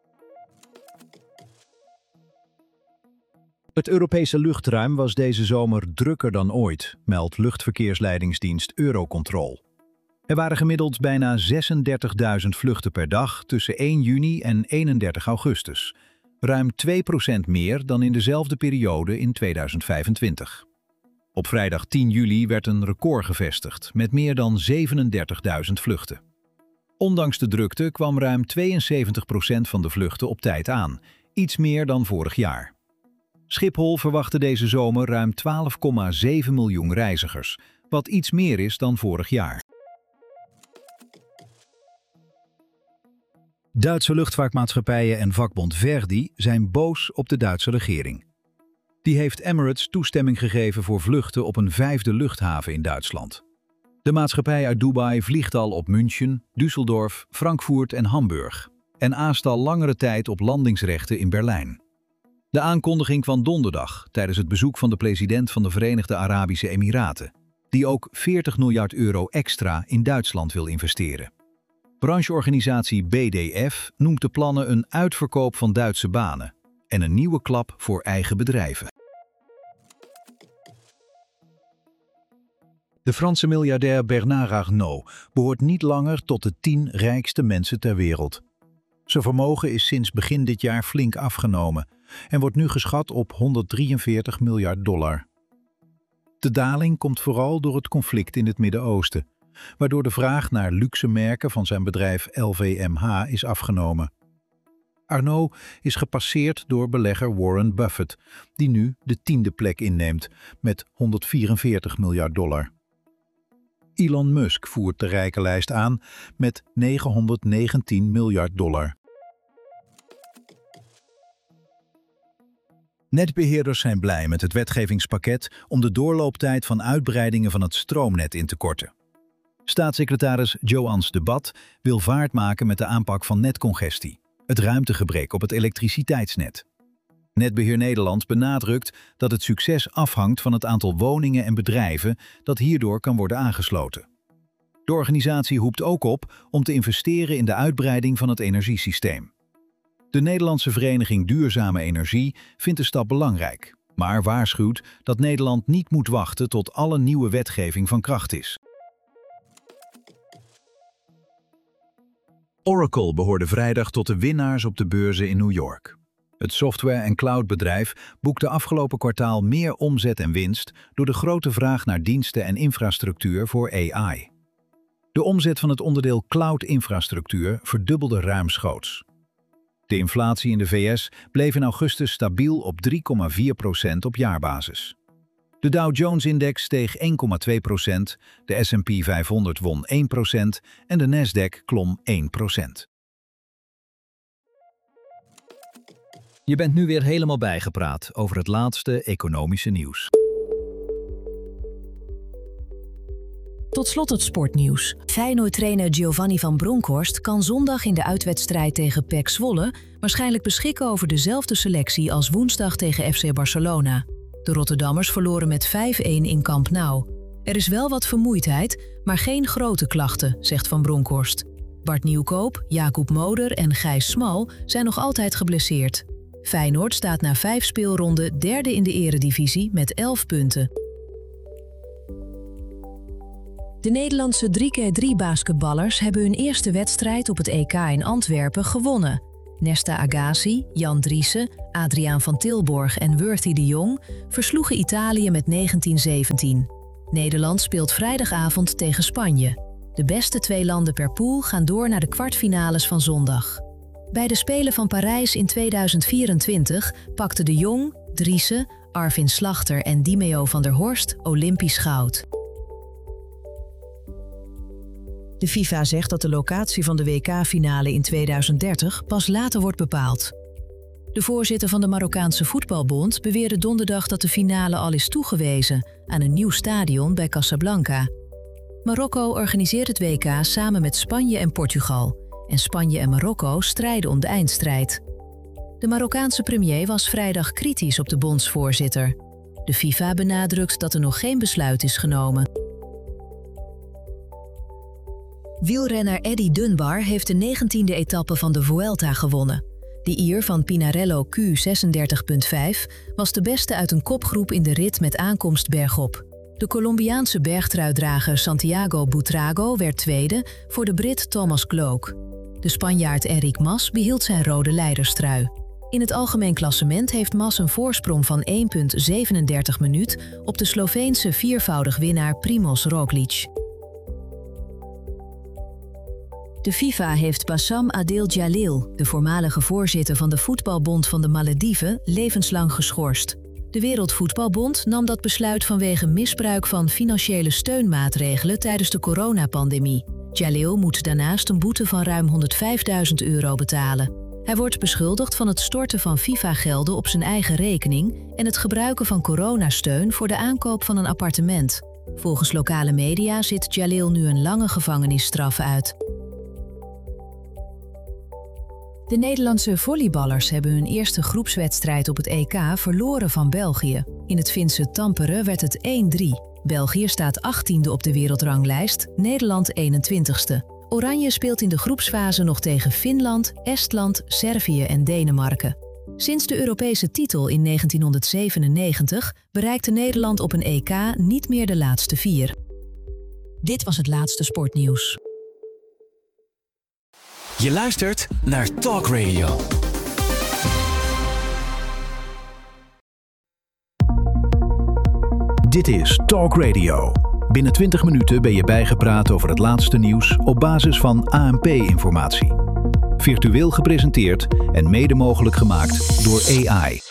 Het Europese luchtruim was deze zomer drukker dan ooit, meldt luchtverkeersleidingsdienst Eurocontrol. Er waren gemiddeld bijna zesendertigduizend vluchten per dag tussen één juni en eenendertig augustus. Ruim twee procent meer dan in dezelfde periode in tweeduizend vijfentwintig. Op vrijdag tien juli werd een record gevestigd met meer dan zevenendertigduizend vluchten. Ondanks de drukte kwam ruim tweeënzeventig procent van de vluchten op tijd aan, iets meer dan vorig jaar. Schiphol verwachtte deze zomer ruim twaalf komma zeven miljoen reizigers, wat iets meer is dan vorig jaar. Duitse luchtvaartmaatschappijen en vakbond Verdi zijn boos op de Duitse regering. Die heeft Emirates toestemming gegeven voor vluchten op een vijfde luchthaven in Duitsland. De maatschappij uit Dubai vliegt al op München, Düsseldorf, Frankfurt en Hamburg en aast al langere tijd op landingsrechten in Berlijn. De aankondiging kwam donderdag tijdens het bezoek van de president van de Verenigde Arabische Emiraten, die ook veertig miljard euro extra in Duitsland wil investeren. Brancheorganisatie B D F noemt de plannen een uitverkoop van Duitse banen en een nieuwe klap voor eigen bedrijven. De Franse miljardair Bernard Arnault behoort niet langer tot de tien rijkste mensen ter wereld. Zijn vermogen is sinds begin dit jaar flink afgenomen en wordt nu geschat op honderddrieënveertig miljard dollar. De daling komt vooral door het conflict in het Midden-Oosten, waardoor de vraag naar luxe merken van zijn bedrijf L V M H is afgenomen. Arnault is gepasseerd door belegger Warren Buffett, die nu de tiende plek inneemt met honderdvierenveertig miljard dollar. Elon Musk voert de rijkenlijst aan met negenhonderdnegentien miljard dollar. Netbeheerders zijn blij met het wetgevingspakket om de doorlooptijd van uitbreidingen van het stroomnet in te korten. Staatssecretaris Joans de Bat wil vaart maken met de aanpak van netcongestie, het ruimtegebrek op het elektriciteitsnet. Netbeheer Nederland benadrukt dat het succes afhangt van het aantal woningen en bedrijven dat hierdoor kan worden aangesloten. De organisatie roept ook op om te investeren in de uitbreiding van het energiesysteem. De Nederlandse Vereniging Duurzame Energie vindt de stap belangrijk, maar waarschuwt dat Nederland niet moet wachten tot alle nieuwe wetgeving van kracht is. Oracle behoorde vrijdag tot de winnaars op de beurzen in New York. Het software- en cloudbedrijf boekte afgelopen kwartaal meer omzet en winst door de grote vraag naar diensten en infrastructuur voor A I. De omzet van het onderdeel cloud-infrastructuur verdubbelde ruimschoots. De inflatie in de V S bleef in augustus stabiel op drie komma vier procent op jaarbasis. De Dow Jones-index steeg één komma twee procent, de S en P vijfhonderd won één procent en de Nasdaq klom één procent. Je bent nu weer helemaal bijgepraat over het laatste economische nieuws. Tot slot het sportnieuws. Feyenoord-trainer Giovanni van Bronckhorst kan zondag in de uitwedstrijd tegen P E C Zwolle waarschijnlijk beschikken over dezelfde selectie als woensdag tegen F C Barcelona. De Rotterdammers verloren met vijf-een in Camp Nou. Er is wel wat vermoeidheid, maar geen grote klachten, zegt Van Bronckhorst. Bart Nieuwkoop, Jacob Moder en Gijs Smal zijn nog altijd geblesseerd. Feyenoord staat na vijf speelronden derde in de eredivisie met elf punten. De Nederlandse drie keer drie basketballers hebben hun eerste wedstrijd op het E K in Antwerpen gewonnen. Nesta Agassi, Jan Driessen, Adriaan van Tilborg en Worthy de Jong versloegen Italië met negentien zeventien. Nederland speelt vrijdagavond tegen Spanje. De beste twee landen per pool gaan door naar de kwartfinales van zondag. Bij de Spelen van Parijs in tweeduizend vierentwintig pakten de Jong, Driessen, Arvin Slachter en Dimeo van der Horst Olympisch goud. De FIFA zegt dat de locatie van de W K-finale in tweeduizend dertig pas later wordt bepaald. De voorzitter van de Marokkaanse Voetbalbond beweerde donderdag dat de finale al is toegewezen aan een nieuw stadion bij Casablanca. Marokko organiseert het W K samen met Spanje en Portugal. En Spanje en Marokko strijden om de eindstrijd. De Marokkaanse premier was vrijdag kritisch op de bondsvoorzitter. De FIFA benadrukt dat er nog geen besluit is genomen. Wielrenner Eddy Dunbar heeft de negentiende etappe van de Vuelta gewonnen. De Ier van Pinarello Q zesendertig komma vijf was de beste uit een kopgroep in de rit met aankomst bergop. De Colombiaanse bergtruidrager Santiago Buitrago werd tweede voor de Brit Thomas Glock. De Spanjaard Enric Mas behield zijn rode leiderstrui. In het algemeen klassement heeft Mas een voorsprong van één komma zevenendertig minuut op de Sloveense viervoudig winnaar Primoz Roglic. De FIFA heeft Bassam Adel Jalil, de voormalige voorzitter van de Voetbalbond van de Malediven, levenslang geschorst. De Wereldvoetbalbond nam dat besluit vanwege misbruik van financiële steunmaatregelen tijdens de coronapandemie. Jalil moet daarnaast een boete van ruim honderdvijfduizend euro betalen. Hij wordt beschuldigd van het storten van FIFA-gelden op zijn eigen rekening en het gebruiken van coronasteun voor de aankoop van een appartement. Volgens lokale media zit Jalil nu een lange gevangenisstraf uit. De Nederlandse volleyballers hebben hun eerste groepswedstrijd op het E K verloren van België. In het Finse Tampere werd het één drie. België staat achttiende op de wereldranglijst, Nederland eenentwintigste. Oranje speelt in de groepsfase nog tegen Finland, Estland, Servië en Denemarken. Sinds de Europese titel in negentienhonderdzevenennegentig bereikte Nederland op een E K niet meer de laatste vier. Dit was het laatste sportnieuws. Je luistert naar Talk Radio. Dit is Talk Radio. Binnen twintig minuten ben je bijgepraat over het laatste nieuws op basis van A N P-informatie. Virtueel gepresenteerd en mede mogelijk gemaakt door A I.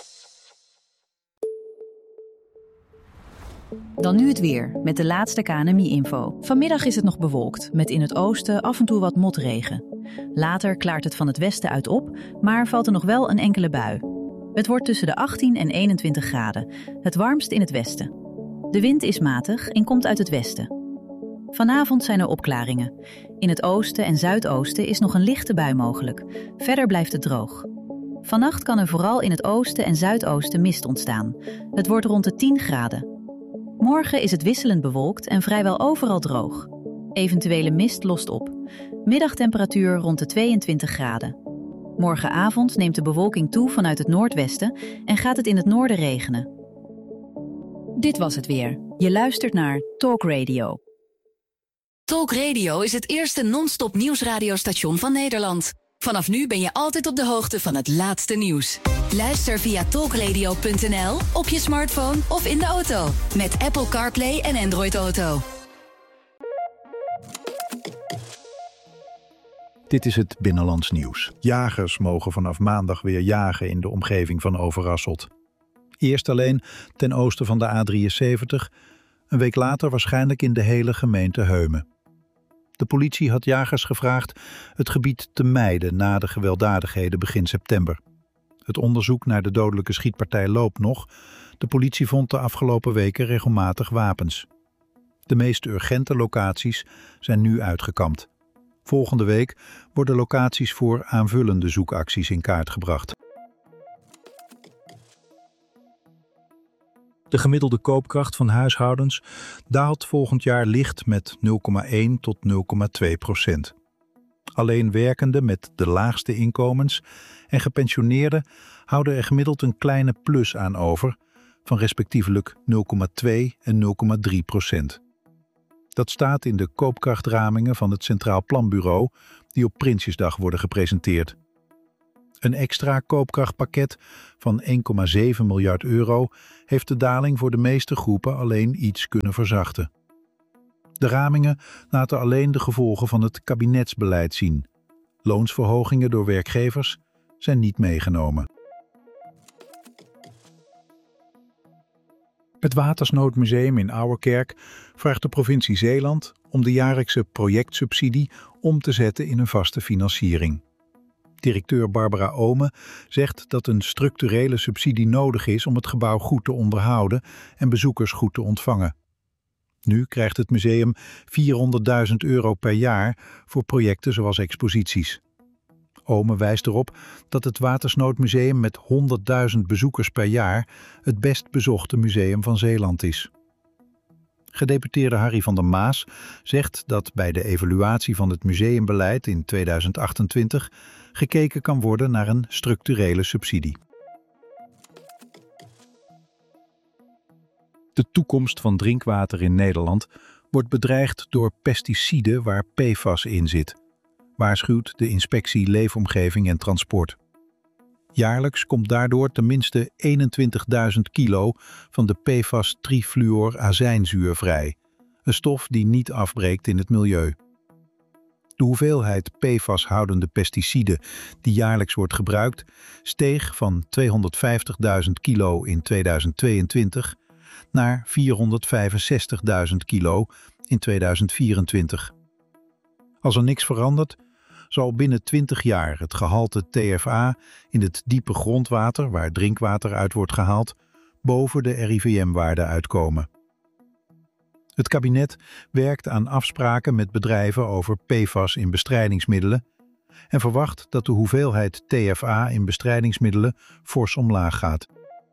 Dan nu het weer, met de laatste K N M I-info. Vanmiddag is het nog bewolkt, met in het oosten af en toe wat motregen. Later klaart het van het westen uit op, maar valt er nog wel een enkele bui. Het wordt tussen de achttien en eenentwintig graden, het warmst in het westen. De wind is matig en komt uit het westen. Vanavond zijn er opklaringen. In het oosten en zuidoosten is nog een lichte bui mogelijk. Verder blijft het droog. Vannacht kan er vooral in het oosten en zuidoosten mist ontstaan. Het wordt rond de tien graden. Morgen is het wisselend bewolkt en vrijwel overal droog. Eventuele mist lost op. Middagtemperatuur rond de tweeëntwintig graden. Morgenavond neemt de bewolking toe vanuit het noordwesten en gaat het in het noorden regenen. Dit was het weer. Je luistert naar Talk Radio. Talk Radio is het eerste non-stop nieuwsradiostation van Nederland. Vanaf nu ben je altijd op de hoogte van het laatste nieuws. Luister via talkradio punt n l, op je smartphone of in de auto. Met Apple CarPlay en Android Auto. Dit is het Binnenlands nieuws. Jagers mogen vanaf maandag weer jagen in de omgeving van Overasselt. Eerst alleen ten oosten van de A drieënzeventig, een week later waarschijnlijk in de hele gemeente Heumen. De politie had jagers gevraagd het gebied te mijden na de gewelddadigheden begin september. Het onderzoek naar de dodelijke schietpartij loopt nog. De politie vond de afgelopen weken regelmatig wapens. De meest urgente locaties zijn nu uitgekampt. Volgende week worden locaties voor aanvullende zoekacties in kaart gebracht. De gemiddelde koopkracht van huishoudens daalt volgend jaar licht met nul komma één tot nul komma twee procent. Alleen werkenden met de laagste inkomens en gepensioneerden houden er gemiddeld een kleine plus aan over van respectievelijk nul komma twee en nul komma drie procent. Dat staat in de koopkrachtramingen van het Centraal Planbureau die op Prinsjesdag worden gepresenteerd. Een extra koopkrachtpakket van één komma zeven miljard euro heeft de daling voor de meeste groepen alleen iets kunnen verzachten. De ramingen laten alleen de gevolgen van het kabinetsbeleid zien. Loonsverhogingen door werkgevers zijn niet meegenomen. Het Watersnoodmuseum in Ouwerkerk vraagt de provincie Zeeland om de jaarlijkse projectsubsidie om te zetten in een vaste financiering. Directeur Barbara Omen zegt dat een structurele subsidie nodig is om het gebouw goed te onderhouden en bezoekers goed te ontvangen. Nu krijgt het museum vierhonderdduizend euro per jaar voor projecten zoals exposities. Omen wijst erop dat het Watersnoodmuseum met honderdduizend bezoekers per jaar het best bezochte museum van Zeeland is. Gedeputeerde Harry van der Maas zegt dat bij de evaluatie van het museumbeleid in tweeduizend achtentwintig gekeken kan worden naar een structurele subsidie. De toekomst van drinkwater in Nederland wordt bedreigd door pesticiden waar P F A S in zit, waarschuwt de Inspectie Leefomgeving en Transport. Jaarlijks komt daardoor tenminste eenentwintigduizend kilo van de P F A S trifluorazijnzuur vrij, een stof die niet afbreekt in het milieu. De hoeveelheid P F A S-houdende pesticiden die jaarlijks wordt gebruikt steeg van tweehonderdvijftigduizend kilo in tweeduizend tweeëntwintig naar vierhonderdvijfenzestigduizend kilo in tweeduizend vierentwintig. Als er niks verandert, zal binnen twintig jaar het gehalte T F A in het diepe grondwater, waar drinkwater uit wordt gehaald, boven de R I V M-waarde uitkomen. Het kabinet werkt aan afspraken met bedrijven over P F A S in bestrijdingsmiddelen en verwacht dat de hoeveelheid T F A in bestrijdingsmiddelen fors omlaag gaat.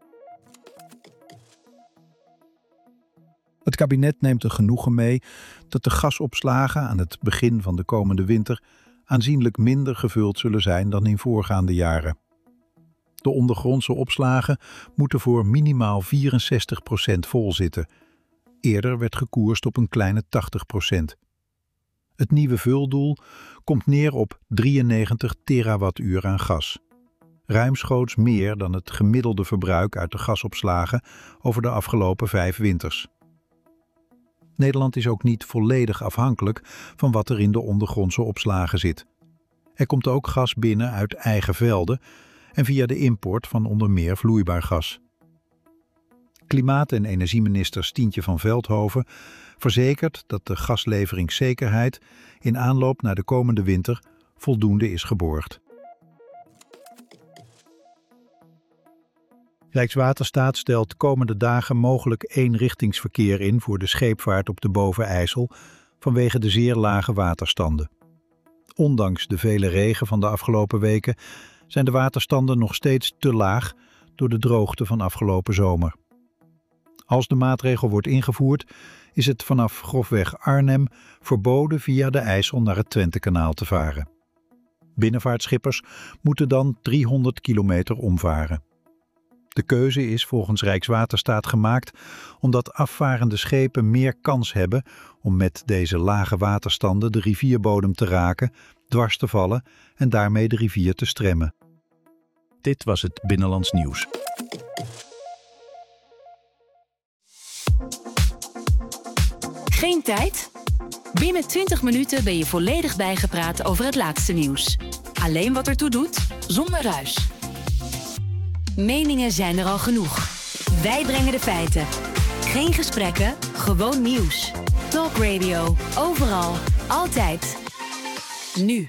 Het kabinet neemt er genoegen mee dat de gasopslagen aan het begin van de komende winter aanzienlijk minder gevuld zullen zijn dan in voorgaande jaren. De ondergrondse opslagen moeten voor minimaal vierenzestig procent vol zitten. Eerder werd gekoerst op een kleine tachtig procent. Het nieuwe vuldoel komt neer op drieënnegentig terawattuur aan gas. Ruimschoots meer dan het gemiddelde verbruik uit de gasopslagen over de afgelopen vijf winters. Nederland is ook niet volledig afhankelijk van wat er in de ondergrondse opslagen zit. Er komt ook gas binnen uit eigen velden en via de import van onder meer vloeibaar gas. Klimaat- en energieminister Stientje van Veldhoven verzekert dat de gasleveringszekerheid in aanloop naar de komende winter voldoende is geborgd. Rijkswaterstaat stelt komende dagen mogelijk eenrichtingsverkeer in voor de scheepvaart op de Boven-IJssel vanwege de zeer lage waterstanden. Ondanks de vele regen van de afgelopen weken zijn de waterstanden nog steeds te laag door de droogte van afgelopen zomer. Als de maatregel wordt ingevoerd, is het vanaf grofweg Arnhem verboden via de IJssel naar het Twentekanaal te varen. Binnenvaartschippers moeten dan driehonderd kilometer omvaren. De keuze is volgens Rijkswaterstaat gemaakt omdat afvarende schepen meer kans hebben om met deze lage waterstanden de rivierbodem te raken, dwars te vallen en daarmee de rivier te stremmen. Dit was het Binnenlands Nieuws. Geen tijd? Binnen twintig minuten ben je volledig bijgepraat over het laatste nieuws. Alleen wat ertoe doet, zonder ruis. Meningen zijn er al genoeg. Wij brengen de feiten. Geen gesprekken, gewoon nieuws. Talk Radio. Overal. Altijd. Nu.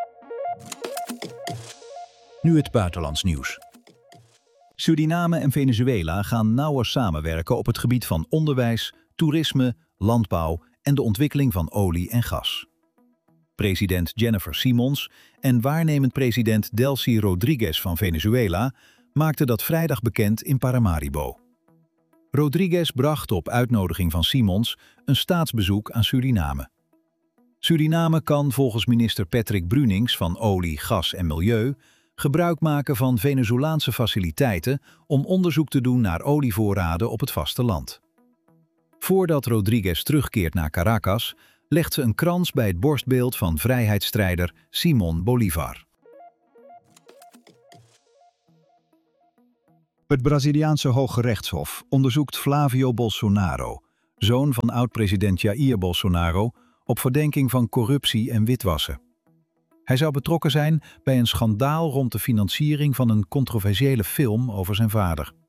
Nu het buitenlands nieuws. Suriname en Venezuela gaan nauwer samenwerken op het gebied van onderwijs, toerisme, landbouw en de ontwikkeling van olie en gas. President Jennifer Simons en waarnemend president Delcy Rodriguez van Venezuela maakten dat vrijdag bekend in Paramaribo. Rodriguez bracht op uitnodiging van Simons een staatsbezoek aan Suriname. Suriname kan volgens minister Patrick Brunings van Olie, Gas en Milieu gebruik maken van Venezolaanse faciliteiten om onderzoek te doen naar olievoorraden op het vasteland. Voordat Rodriguez terugkeert naar Caracas, legt ze een krans bij het borstbeeld van vrijheidsstrijder Simón Bolívar. Het Braziliaanse Hoge Rechtshof onderzoekt Flávio Bolsonaro, zoon van oud-president Jair Bolsonaro, op verdenking van corruptie en witwassen. Hij zou betrokken zijn bij een schandaal rond de financiering van een controversiële film over zijn vader.